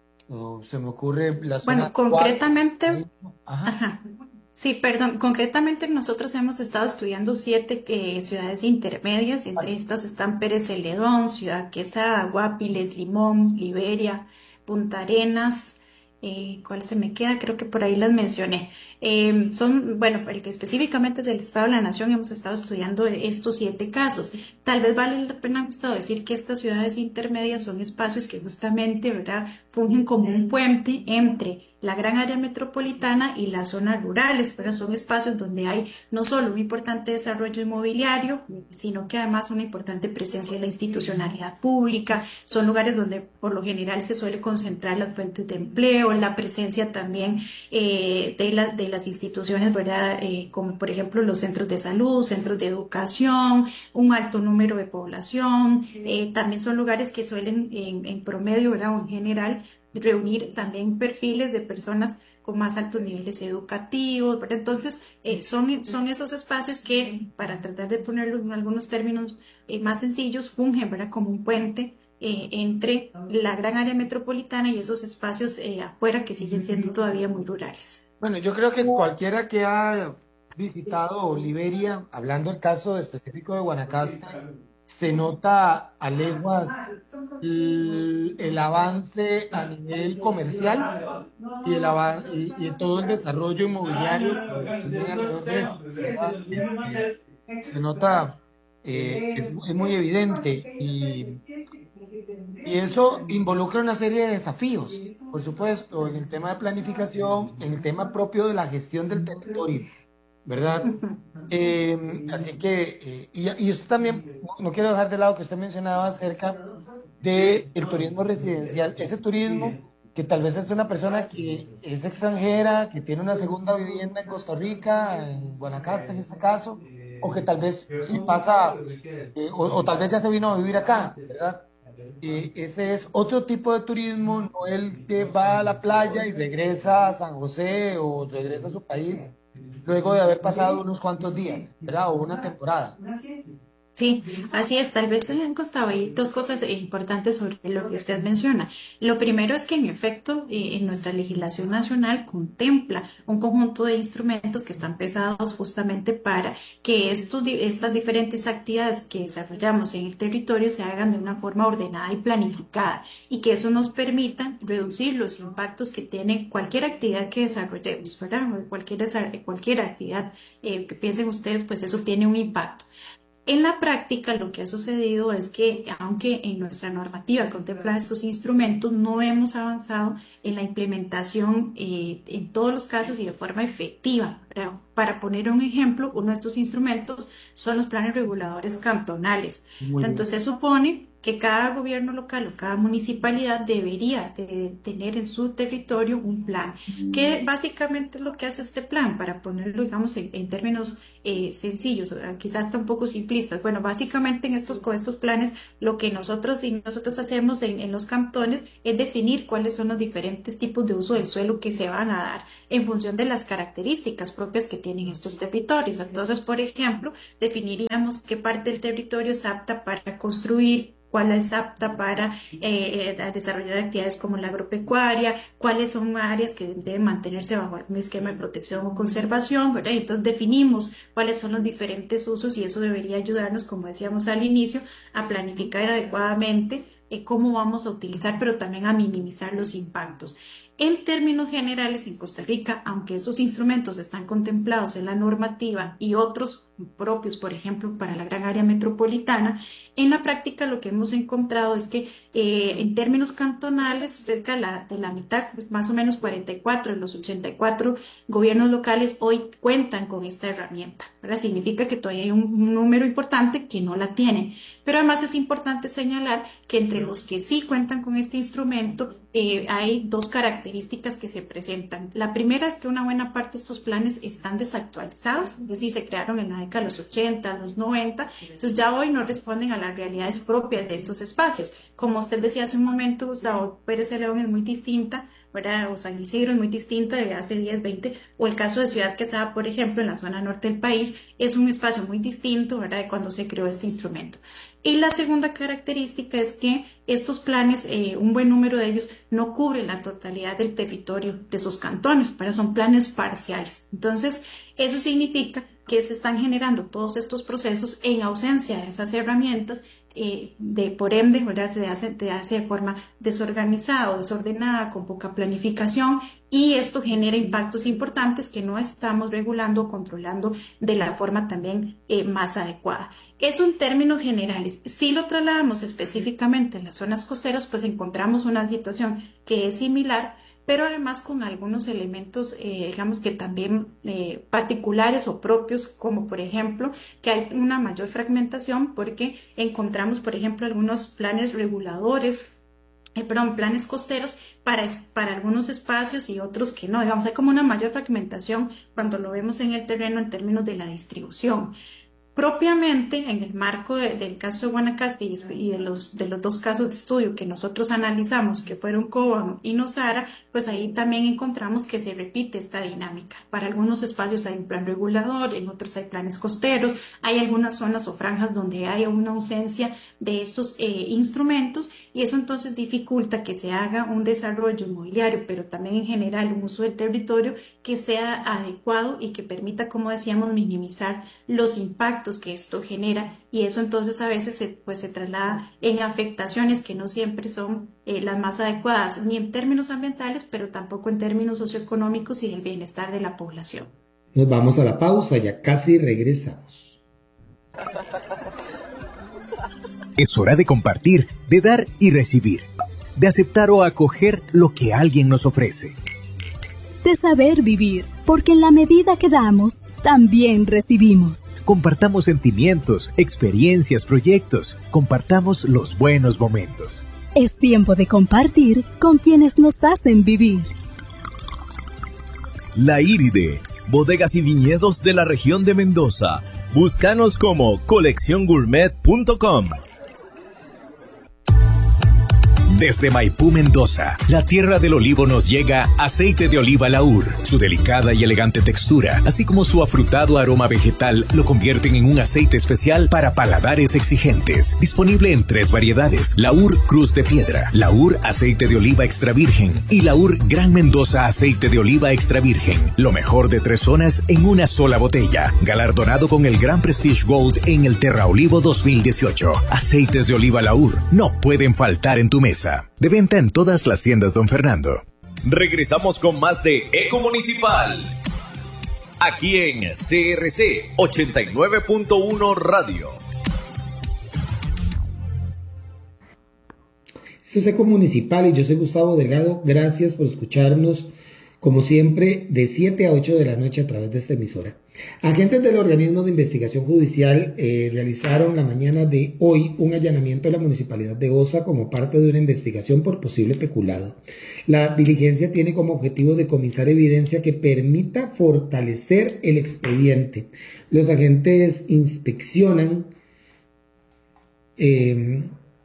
o se me ocurre la zona... Bueno, concretamente... Ajá. Ajá. Sí, perdón, concretamente nosotros hemos estado estudiando siete eh, ciudades intermedias, entre estas están Pérez Celedón, Ciudad Quesada, Guapiles, Limón, Liberia, Punta Arenas, eh, ¿cuál se me queda? Creo que por ahí las mencioné. Eh, son, bueno, el que específicamente del Estado de la Nación hemos estado estudiando estos siete casos. Tal vez vale la pena, Gustavo, decir que estas ciudades intermedias son espacios que justamente, ¿verdad?, fungen como un puente entre la gran área metropolitana y las zonas rurales, pero son espacios donde hay no solo un importante desarrollo inmobiliario, sino que además una importante presencia de la institucionalidad pública, son lugares donde por lo general se suele concentrar las fuentes de empleo, la presencia también eh, de, la, de las instituciones, ¿verdad?, eh, como por ejemplo los centros de salud, centros de educación, un alto número de población, eh, también son lugares que suelen en, en promedio, ¿verdad?, o en general, reunir también perfiles de personas con más altos niveles educativos, ¿verdad? Entonces eh, son, son esos espacios que, para tratar de ponerlo en algunos términos eh, más sencillos, fungen, ¿verdad?, como un puente eh, entre la gran área metropolitana y esos espacios eh, afuera que siguen siendo todavía muy rurales. Bueno, yo creo que cualquiera que ha visitado Liberia, hablando del caso específico de Guanacaste, se nota a leguas el, el avance a nivel comercial y, el avan, y, y todo el desarrollo inmobiliario alrededor de eso, este, se nota, eh, es, es muy evidente y, y eso involucra una serie de desafíos, por supuesto, en el tema de planificación, en el tema propio de la gestión del territorio, ¿verdad? Eh, así que, eh, y, y usted también, no quiero dejar de lado que usted mencionaba acerca del turismo residencial, ese turismo que tal vez es una persona que es extranjera, que tiene una segunda vivienda en Costa Rica, en Guanacaste en este caso, o que tal vez sí pasa, eh, o, o tal vez ya se vino a vivir acá, ¿verdad? Eh, ese es otro tipo de turismo, no el que va a la playa y regresa a San José o regresa a su país luego de haber pasado unos cuantos días, ¿verdad? O una temporada. Sí, así es. Tal vez se le han costado ahí dos cosas importantes sobre lo que usted menciona. Lo primero es que en efecto eh, en nuestra legislación nacional contempla un conjunto de instrumentos que están pensados justamente para que estos, estas diferentes actividades que desarrollamos en el territorio se hagan de una forma ordenada y planificada y que eso nos permita reducir los impactos que tiene cualquier actividad que desarrollemos, ¿verdad? Cualquier, cualquier actividad eh, que piensen ustedes, pues eso tiene un impacto. En la práctica lo que ha sucedido es que aunque en nuestra normativa contempla estos instrumentos, no hemos avanzado en la implementación eh, en todos los casos y de forma efectiva. Para, para poner un ejemplo, uno de estos instrumentos son los planes reguladores cantonales. Entonces se supone que cada gobierno local o cada municipalidad debería de tener en su territorio un plan, que básicamente es lo que hace este plan, para ponerlo, digamos, en, en términos eh, sencillos, quizás hasta un poco simplistas. Bueno, básicamente en estos, con estos planes, lo que nosotros y nosotros hacemos en, en los cantones es definir cuáles son los diferentes tipos de uso del suelo que se van a dar en función de las características propias que tienen estos territorios. Entonces, por ejemplo, definiríamos qué parte del territorio es apta para construir, cuál es apta para eh, desarrollar actividades como la agropecuaria, cuáles son áreas que deben mantenerse bajo algún esquema de protección o conservación, ¿verdad? Entonces definimos cuáles son los diferentes usos y eso debería ayudarnos, como decíamos al inicio, a planificar adecuadamente eh, cómo vamos a utilizar, pero también a minimizar los impactos. En términos generales, en Costa Rica, aunque estos instrumentos están contemplados en la normativa y otros propios, por ejemplo, para la gran área metropolitana, en la práctica lo que hemos encontrado es que eh, en términos cantonales, cerca de la, de la mitad, pues más o menos cuarenta y cuatro de los ochenta y cuatro gobiernos locales hoy cuentan con esta herramienta, ¿verdad? Significa que todavía hay un, un número importante que no la tienen, pero además es importante señalar que entre los que sí cuentan con este instrumento eh, hay dos características que se presentan. La primera es que una buena parte de estos planes están desactualizados, es decir, se crearon en la década de los ochenta, los noventa, entonces ya hoy no responden a las realidades propias de estos espacios. Como usted decía hace un momento, Gustavo Pérez de León es muy distinta, ¿verdad? O San Isidro es muy distinta de hace diez, veinte, o el caso de Ciudad Quesada, por ejemplo, en la zona norte del país, es un espacio muy distinto, ¿verdad?, de cuando se creó este instrumento. Y la segunda característica es que estos planes, eh, un buen número de ellos, no cubren la totalidad del territorio de sus cantones, ¿verdad? Son planes parciales. Entonces, eso significa que se están generando todos estos procesos en ausencia de esas herramientas. Eh, de, por ende, ¿verdad?, se hace, se hace de forma desorganizada o desordenada, con poca planificación, y esto genera impactos importantes que no estamos regulando o controlando de la forma también eh, más adecuada. Eso en términos generales. Si lo trasladamos específicamente en las zonas costeras, pues encontramos una situación que es similar, pero además con algunos elementos, eh, digamos que también eh, particulares o propios, como por ejemplo que hay una mayor fragmentación porque encontramos, por ejemplo, algunos planes reguladores, eh, perdón, planes costeros para, para algunos espacios y otros que no. Digamos, hay como una mayor fragmentación cuando lo vemos en el terreno en términos de la distribución. Propiamente, en el marco de, del caso de Guanacaste y, y de, los, de los dos casos de estudio que nosotros analizamos, que fueron Cobam y Nosara, pues ahí también encontramos que se repite esta dinámica. Para algunos espacios hay un plan regulador, en otros hay planes costeros, hay algunas zonas o franjas donde hay una ausencia de estos eh, instrumentos, y eso entonces dificulta que se haga un desarrollo inmobiliario, pero también en general un uso del territorio que sea adecuado y que permita, como decíamos, minimizar los impactos que esto genera, y eso entonces a veces se, pues, se traslada en afectaciones que no siempre son eh, las más adecuadas, ni en términos ambientales, pero tampoco en términos socioeconómicos y del bienestar de la población. Nos vamos a la pausa, ya casi regresamos. Es hora de compartir, de dar y recibir, de aceptar o acoger lo que alguien nos ofrece. De saber vivir, porque en la medida que damos, también recibimos. Compartamos sentimientos, experiencias, proyectos. Compartamos los buenos momentos. Es tiempo de compartir con quienes nos hacen vivir. La Iride, bodegas y viñedos de la región de Mendoza. Búscanos como colección gourmet punto com. Desde Maipú, Mendoza, la tierra del olivo, nos llega aceite de oliva Laur. Su delicada y elegante textura, así como su afrutado aroma vegetal, lo convierten en un aceite especial para paladares exigentes. Disponible en tres variedades: Laur Cruz de Piedra, Laur Aceite de Oliva Extra Virgen y Laur Gran Mendoza Aceite de Oliva Extra Virgen. Lo mejor de tres zonas en una sola botella. Galardonado con el Gran Prestige Gold en el Terra Olivo dos mil dieciocho. Aceites de oliva Laur no pueden faltar en tu mesa. De venta en todas las tiendas Don Fernando. Regresamos con más de Eco Municipal, aquí en C R C ochenta y nueve punto uno Radio. Esto es Eco Municipal y yo soy Gustavo Delgado. Gracias por escucharnos como siempre, de siete a ocho de la noche a través de esta emisora. Agentes del organismo de investigación judicial eh, realizaron la mañana de hoy un allanamiento a la municipalidad de Osa como parte de una investigación por posible peculado. La diligencia tiene como objetivo decomisar evidencia que permita fortalecer el expediente. Los agentes inspeccionan eh,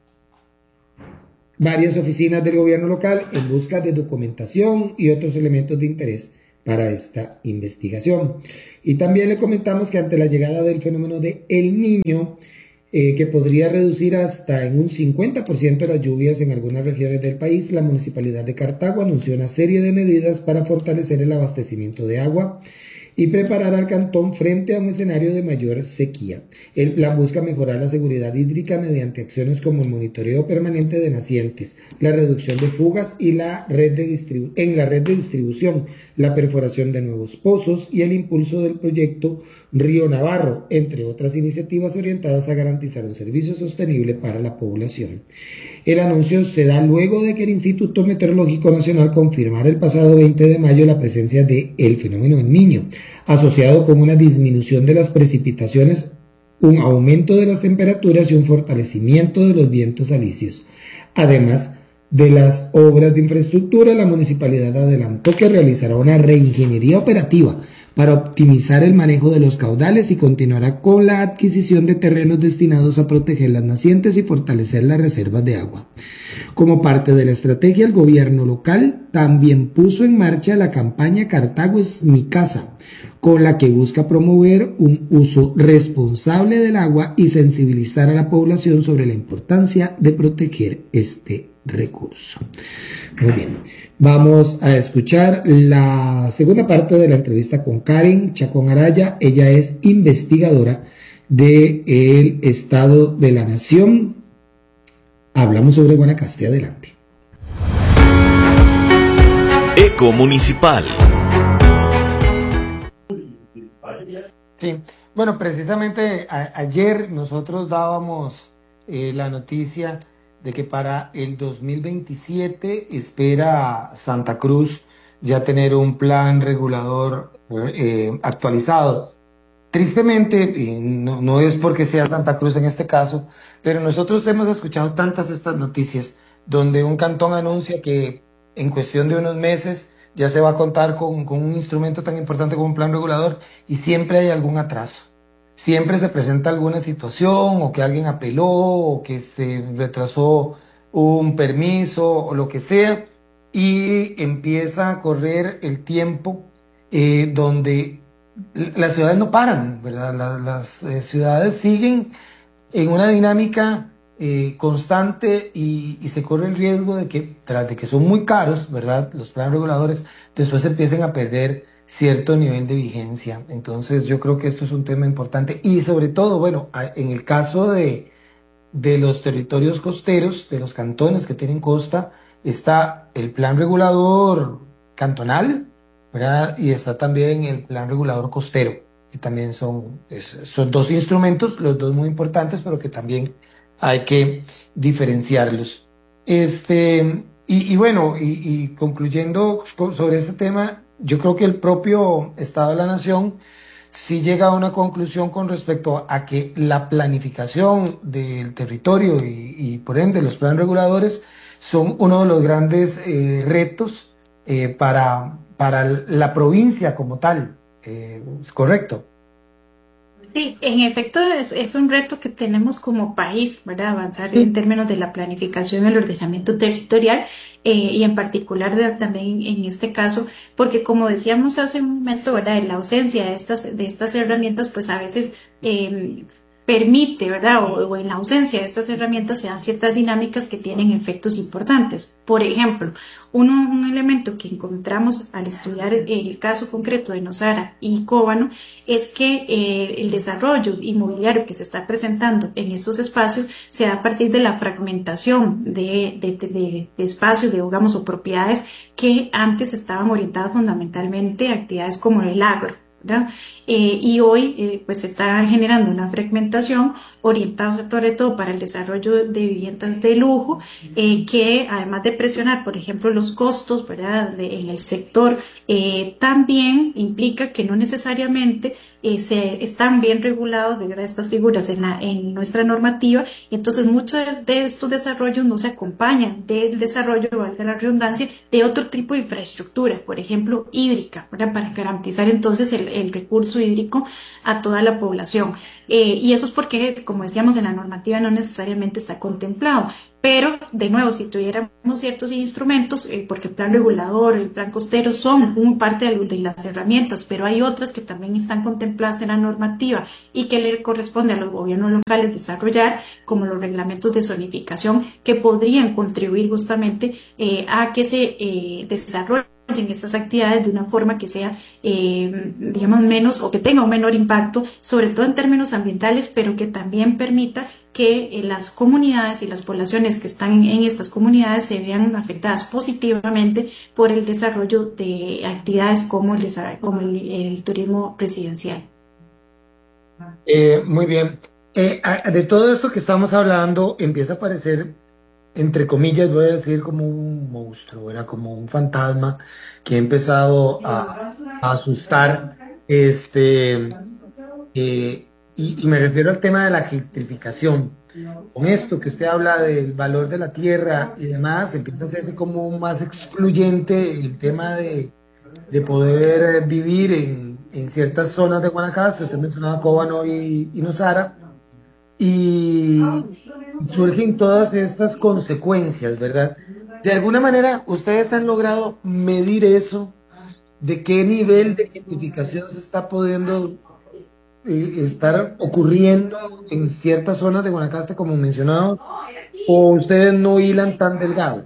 varias oficinas del gobierno local en busca de documentación y otros elementos de interés para esta investigación. Y también le comentamos que ante la llegada del fenómeno de El Niño, eh, que podría reducir hasta en un cincuenta por ciento las lluvias en algunas regiones del país, la Municipalidad de Cartago anunció una serie de medidas para fortalecer el abastecimiento de agua y preparar al cantón frente a un escenario de mayor sequía. El plan busca mejorar la seguridad hídrica mediante acciones como el monitoreo permanente de nacientes, la reducción de fugas y la red de distribu- en la red de distribución, la perforación de nuevos pozos y el impulso del proyecto Río Navarro, entre otras iniciativas orientadas a garantizar un servicio sostenible para la población. El anuncio se da luego de que el Instituto Meteorológico Nacional confirmara el pasado veinte de mayo la presencia de el fenómeno El Niño, asociado con una disminución de las precipitaciones, un aumento de las temperaturas y un fortalecimiento de los vientos alisios. Además de las obras de infraestructura, la municipalidad adelantó que realizará una reingeniería operativa para optimizar el manejo de los caudales y continuará con la adquisición de terrenos destinados a proteger las nacientes y fortalecer las reservas de agua. Como parte de la estrategia, el gobierno local también puso en marcha la campaña Cartago es mi casa, con la que busca promover un uso responsable del agua y sensibilizar a la población sobre la importancia de proteger este recurso. Muy bien, vamos a escuchar la segunda parte de la entrevista con Karen Chacón Araya. Ella es investigadora del Estado de la Nación. Hablamos sobre Guanacaste. Adelante. Eco Municipal. Sí, bueno, precisamente a, ayer nosotros dábamos eh, la noticia de que para el dos mil veintisiete espera Santa Cruz ya tener un plan regulador eh, actualizado. Tristemente, y no, no es porque sea Santa Cruz en este caso, pero nosotros hemos escuchado tantas estas noticias donde un cantón anuncia que en cuestión de unos meses ya se va a contar con, con un instrumento tan importante como un plan regulador y siempre hay algún atraso. Siempre se presenta alguna situación o que alguien apeló o que se retrasó un permiso o lo que sea y empieza a correr el tiempo eh, donde las ciudades no paran, ¿verdad? Las, las eh, ciudades siguen en una dinámica eh, constante y, y se corre el riesgo de que, tras de que son muy caros, ¿verdad? Los planes reguladores después empiecen a perder cierto nivel de vigencia. Entonces yo creo que esto es un tema importante y sobre todo, bueno, en el caso de, de los territorios costeros, de los cantones que tienen costa, está el plan regulador cantonal, ¿verdad? Y está también el plan regulador costero, que también son, es, son dos instrumentos, los dos muy importantes, pero que también hay que diferenciarlos. Este, y, y bueno, y, y concluyendo sobre este tema, yo creo que el propio Estado de la Nación sí llega a una conclusión con respecto a que la planificación del territorio y, y por ende los planes reguladores son uno de los grandes eh, retos eh, para, para la provincia como tal. Eh, ¿Es correcto? Sí, en efecto es, es un reto que tenemos como país, ¿verdad? Avanzar sí. en términos de la planificación, el ordenamiento territorial eh, y en particular de, también en este caso, porque como decíamos hace un momento, ¿verdad? En la ausencia de estas, de estas herramientas, pues a veces eh, permite, ¿verdad? O, o en la ausencia de estas herramientas se dan ciertas dinámicas que tienen efectos importantes. Por ejemplo, uno, un elemento que encontramos al estudiar el, el caso concreto de Nosara y Cóbano es que eh, el desarrollo inmobiliario que se está presentando en estos espacios se da a partir de la fragmentación de, de, de, de, de espacios, de, digamos, o propiedades que antes estaban orientadas fundamentalmente a actividades como el agro, ¿verdad? eh, y hoy eh, pues se está generando una fragmentación orientada sobre todo para el desarrollo de viviendas de lujo, eh, que además de presionar, por ejemplo, los costos, ¿verdad?, de, en el sector, eh, también implica que no necesariamente eh, se están bien regulados, ¿verdad?, estas figuras en, la, en nuestra normativa, y entonces muchos de estos desarrollos no se acompañan del desarrollo, valga la redundancia, de otro tipo de infraestructura, por ejemplo, hídrica, ¿verdad?, para garantizar entonces el, el recurso hídrico a toda la población. Eh, y eso es porque, como decíamos, en la normativa no necesariamente está contemplado. Pero, de nuevo, si tuviéramos ciertos instrumentos, eh, porque el plan regulador, el plan costero son un parte de, de las herramientas, pero hay otras que también están contempladas en la normativa y que le corresponde a los gobiernos locales desarrollar, como los reglamentos de zonificación, que podrían contribuir justamente eh, a que se eh, desarrolle en estas actividades de una forma que sea, eh, digamos, menos o que tenga un menor impacto, sobre todo en términos ambientales, pero que también permita que eh, las comunidades y las poblaciones que están en estas comunidades se vean afectadas positivamente por el desarrollo de actividades como el, como el, el turismo residencial. Eh, muy bien. Eh, de todo esto que estamos hablando, empieza a aparecer, entre comillas, voy a decir, como un monstruo, era como un fantasma que ha empezado a, a asustar, este, eh, y, y me refiero al tema de la gentrificación. Con esto que usted habla del valor de la tierra y demás, empieza a hacerse como más excluyente el tema de, de poder vivir en, en ciertas zonas de Guanacaste. Usted mencionaba Cóbano y, y Nosara, y surgen todas estas consecuencias, ¿verdad? De alguna manera, ustedes han logrado medir eso, de qué nivel de gentrificación se está pudiendo eh, estar ocurriendo en ciertas zonas de Guanacaste, como mencionado, o ustedes no hilan tan delgado.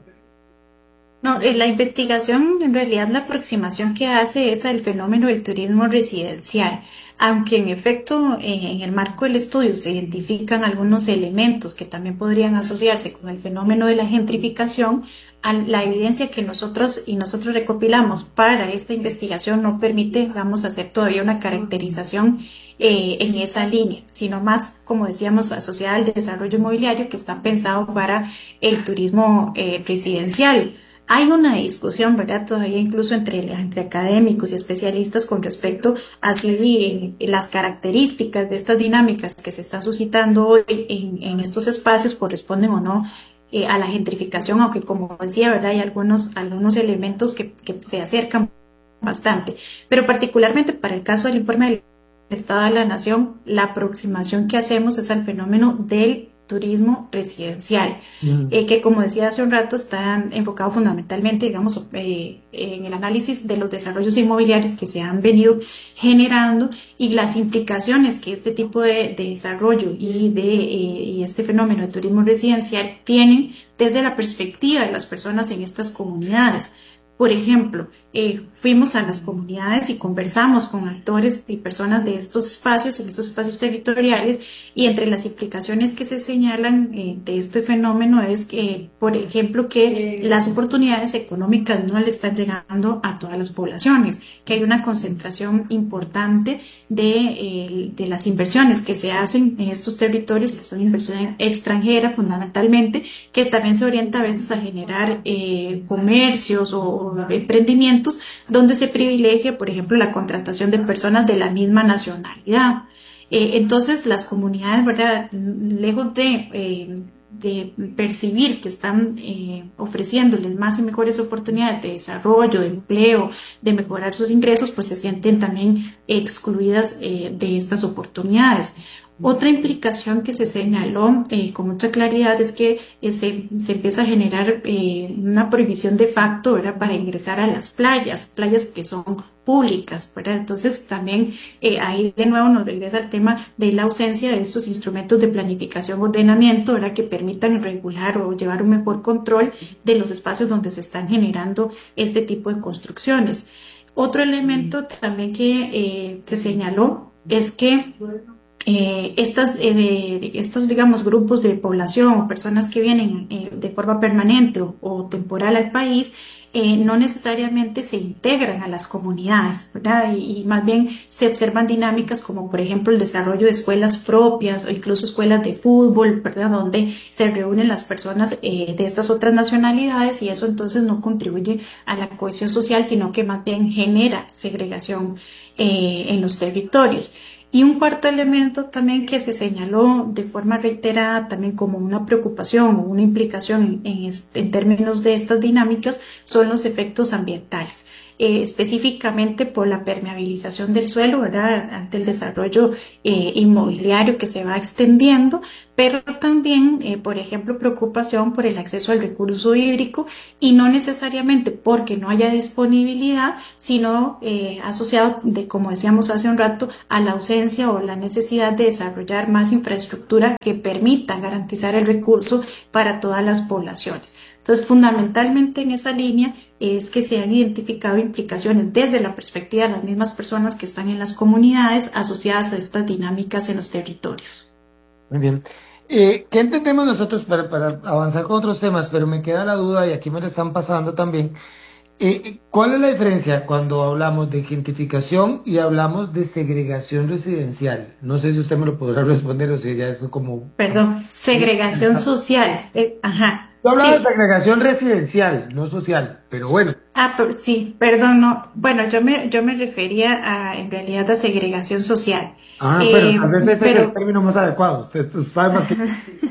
No, eh, la investigación, en realidad la aproximación que hace es al fenómeno del turismo residencial, aunque en efecto eh, en el marco del estudio se identifican algunos elementos que también podrían asociarse con el fenómeno de la gentrificación. La evidencia que nosotros y nosotros recopilamos para esta investigación no permite, vamos a hacer todavía una caracterización eh, en esa línea, sino más, como decíamos, asociada al desarrollo inmobiliario que está pensado para el turismo eh, residencial. Hay una discusión, ¿verdad?, todavía incluso entre, entre académicos y especialistas con respecto a si eh, las características de estas dinámicas que se están suscitando hoy en, en estos espacios corresponden o no eh, a la gentrificación, aunque como decía, ¿verdad?, hay algunos, algunos elementos que, que se acercan bastante. Pero particularmente para el caso del informe del Estado de la Nación, la aproximación que hacemos es al fenómeno del turismo residencial, mm. eh, que como decía hace un rato está enfocado fundamentalmente, digamos, eh, en el análisis de los desarrollos inmobiliarios que se han venido generando y las implicaciones que este tipo de, de desarrollo y de eh, y este fenómeno de turismo residencial tienen desde la perspectiva de las personas en estas comunidades. Por ejemplo, eh, fuimos a las comunidades y conversamos con actores y personas de estos espacios, en estos espacios territoriales, y entre las implicaciones que se señalan eh, de este fenómeno es que, por ejemplo, que las oportunidades económicas no le están llegando a todas las poblaciones, que hay una concentración importante de, eh, de las inversiones que se hacen en estos territorios, que son inversión extranjera fundamentalmente, que también se orienta a veces a generar eh, comercios o emprendimientos donde se privilegia, por ejemplo, la contratación de personas de la misma nacionalidad. Eh, entonces, las comunidades, ¿verdad?, lejos de, eh, de percibir que están eh, ofreciéndoles más y mejores oportunidades de desarrollo, de empleo, de mejorar sus ingresos, pues se sienten también excluidas eh, de estas oportunidades. Otra implicación que se señaló eh, con mucha claridad es que eh, se, se empieza a generar eh, una prohibición de facto, ¿verdad?, para ingresar a las playas, playas que son públicas, ¿verdad? Entonces también eh, ahí de nuevo nos regresa el tema de la ausencia de estos instrumentos de planificación, ordenamiento, ¿verdad?, que permitan regular o llevar un mejor control de los espacios donde se están generando este tipo de construcciones. Otro elemento también que eh, se señaló es que eh, estas, eh, de, estos, digamos, grupos de población o personas que vienen eh, de forma permanente o, o temporal al país, Eh, no necesariamente se integran a las comunidades, ¿verdad? Y, y más bien se observan dinámicas como, por ejemplo, el desarrollo de escuelas propias o incluso escuelas de fútbol, ¿verdad? Donde se reúnen las personas eh, de estas otras nacionalidades, y eso entonces no contribuye a la cohesión social, sino que más bien genera segregación eh, en los territorios. Y un cuarto elemento también que se señaló de forma reiterada también como una preocupación o una implicación en, en, en términos de estas dinámicas son los efectos ambientales, eh, específicamente por la permeabilización del suelo, ¿verdad? Ante el desarrollo eh, inmobiliario que se va extendiendo, pero también, eh, por ejemplo, preocupación por el acceso al recurso hídrico, y no necesariamente porque no haya disponibilidad, sino eh, asociado, de, como decíamos hace un rato, a la ausencia o la necesidad de desarrollar más infraestructura que permita garantizar el recurso para todas las poblaciones. Entonces, fundamentalmente en esa línea es que se han identificado implicaciones desde la perspectiva de las mismas personas que están en las comunidades asociadas a estas dinámicas en los territorios. Muy bien. Eh, ¿Qué entendemos nosotros para, para avanzar con otros temas? Pero me queda la duda, y aquí me la están pasando también. Eh, ¿Cuál es la diferencia cuando hablamos de gentrificación y hablamos de segregación residencial? No sé si usted me lo podrá responder, o si ya eso como... Perdón, segregación social. Eh, ajá. Yo hablaba Sí. de segregación residencial, no social, pero bueno. Ah, pero, sí, perdón, no. Bueno, yo me, yo me refería a, en realidad, a segregación social. Ah, Eh, pero tal vez ese pero- es el término más adecuado. Usted, usted sabe más que...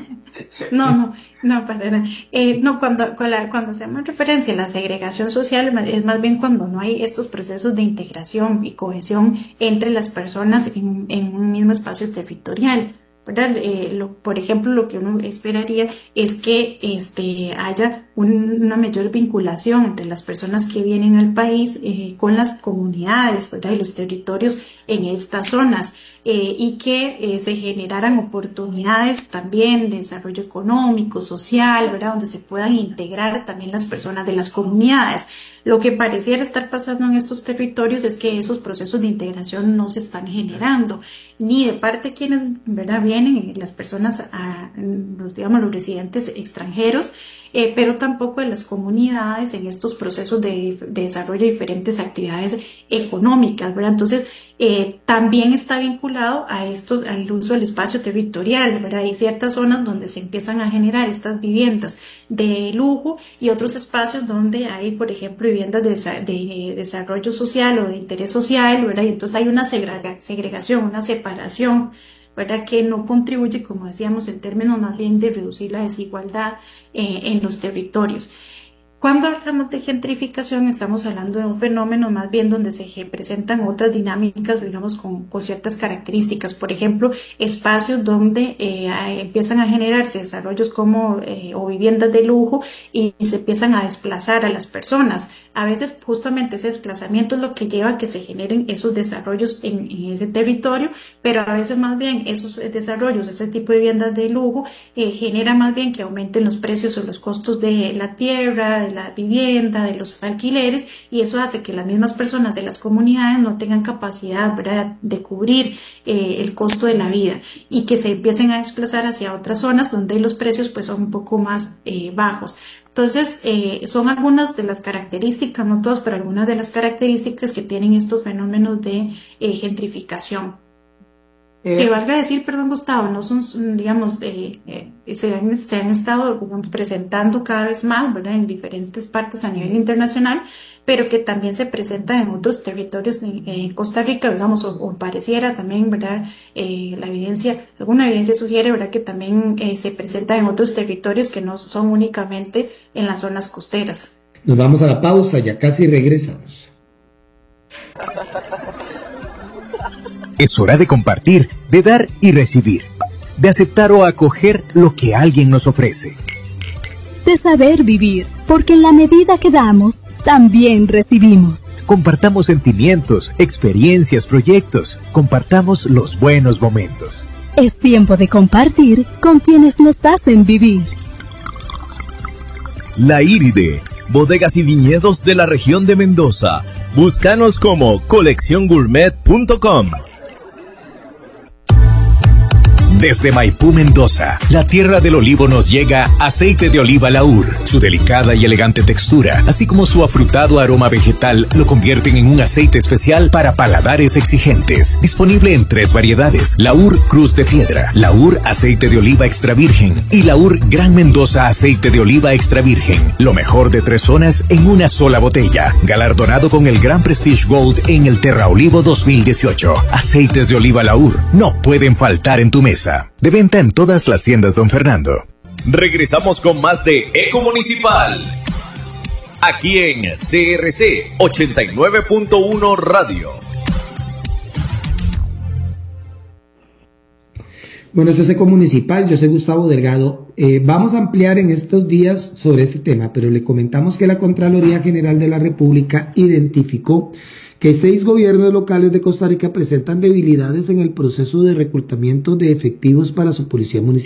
No, no, no, para nada. Eh, no, cuando, cuando, cuando hacemos referencia a la segregación social, es más bien cuando no hay estos procesos de integración y cohesión entre las personas en, en un mismo espacio territorial, ¿verdad? Eh, lo, por ejemplo, lo que uno esperaría es que este, haya un- una mayor vinculación entre las personas que vienen al país eh, con las comunidades, ¿verdad? Y los territorios en estas zonas, eh, y que eh, se generaran oportunidades también de desarrollo económico, social, ¿verdad? Donde se puedan integrar también las personas de las comunidades. Lo que pareciera estar pasando en estos territorios es que esos procesos de integración no se están generando, ni de parte de quienes, ¿verdad?, vienen, las personas, a, los, digamos, los residentes extranjeros, eh, pero tampoco de las comunidades en estos procesos de, de desarrollo de diferentes actividades económicas, ¿verdad? Entonces, eh, también está vinculado a estos, al uso del espacio territorial, ¿verdad? Hay ciertas zonas donde se empiezan a generar estas viviendas de lujo y otros espacios donde hay, por ejemplo, viviendas de, desa- de desarrollo social o de interés social, ¿verdad? Y entonces hay una segrega- segregación, una separación, ¿verdad?, que no contribuye, como decíamos, en términos más bien de reducir la desigualdad eh, en los territorios. Cuando hablamos de gentrificación, estamos hablando de un fenómeno más bien donde se ge- presentan otras dinámicas, digamos, con, con ciertas características. Por ejemplo, espacios donde eh, hay- empiezan a generarse desarrollos como eh, o viviendas de lujo, y, y se empiezan a desplazar a las personas. A veces justamente ese desplazamiento es lo que lleva a que se generen esos desarrollos en, en ese territorio, pero a veces más bien esos desarrollos, ese tipo de viviendas de lujo, eh, genera más bien que aumenten los precios o los costos de la tierra, de la vivienda, de los alquileres, y eso hace que las mismas personas de las comunidades no tengan capacidad, ¿verdad?, de cubrir eh, el costo de la vida, y que se empiecen a desplazar hacia otras zonas donde los precios pues son un poco más eh, bajos. Entonces, eh, son algunas de las características, no todas, pero algunas de las características que tienen estos fenómenos de eh, gentrificación. Eh, Que valga decir, perdón, Gustavo, no son, digamos, eh, eh, se, han, se han estado, digamos, presentando cada vez más, ¿verdad?, en diferentes partes a nivel internacional, pero que también se presentan en otros territorios en, en Costa Rica, digamos, o, o pareciera también, ¿verdad?, eh, la evidencia, alguna evidencia sugiere, ¿verdad?, que también eh, se presenta en otros territorios que no son únicamente en las zonas costeras. Nos vamos a la pausa, ya casi regresamos. Es hora de compartir, de dar y recibir, de aceptar o acoger lo que alguien nos ofrece. De saber vivir, porque en la medida que damos, también recibimos. Compartamos sentimientos, experiencias, proyectos. Compartamos los buenos momentos. Es tiempo de compartir con quienes nos hacen vivir. La Iride, bodegas y viñedos de la región de Mendoza. Búscanos como colección gourmet punto com. Desde Maipú, Mendoza, la tierra del olivo, nos llega aceite de oliva Laur. Su delicada y elegante textura, así como su afrutado aroma vegetal, lo convierten en un aceite especial para paladares exigentes. Disponible en tres variedades: Laur Cruz de Piedra, Laur Aceite de Oliva Extra Virgen y Laur Gran Mendoza Aceite de Oliva Extra Virgen. Lo mejor de tres zonas en una sola botella. Galardonado con el Gran Prestige Gold en el Terra Olivo dos mil dieciocho. Aceites de oliva Laur no pueden faltar en tu mesa. De venta en todas las tiendas Don Fernando. Regresamos con más de Eco Municipal. Aquí en C R C ochenta y nueve punto uno Radio. Bueno, esto es Eco Municipal, yo soy Gustavo Delgado. Eh, vamos a ampliar en estos días sobre este tema, pero le comentamos que la Contraloría General de la República identificó que seis gobiernos locales de Costa Rica presentan debilidades en el proceso de reclutamiento de efectivos para su policía municipal.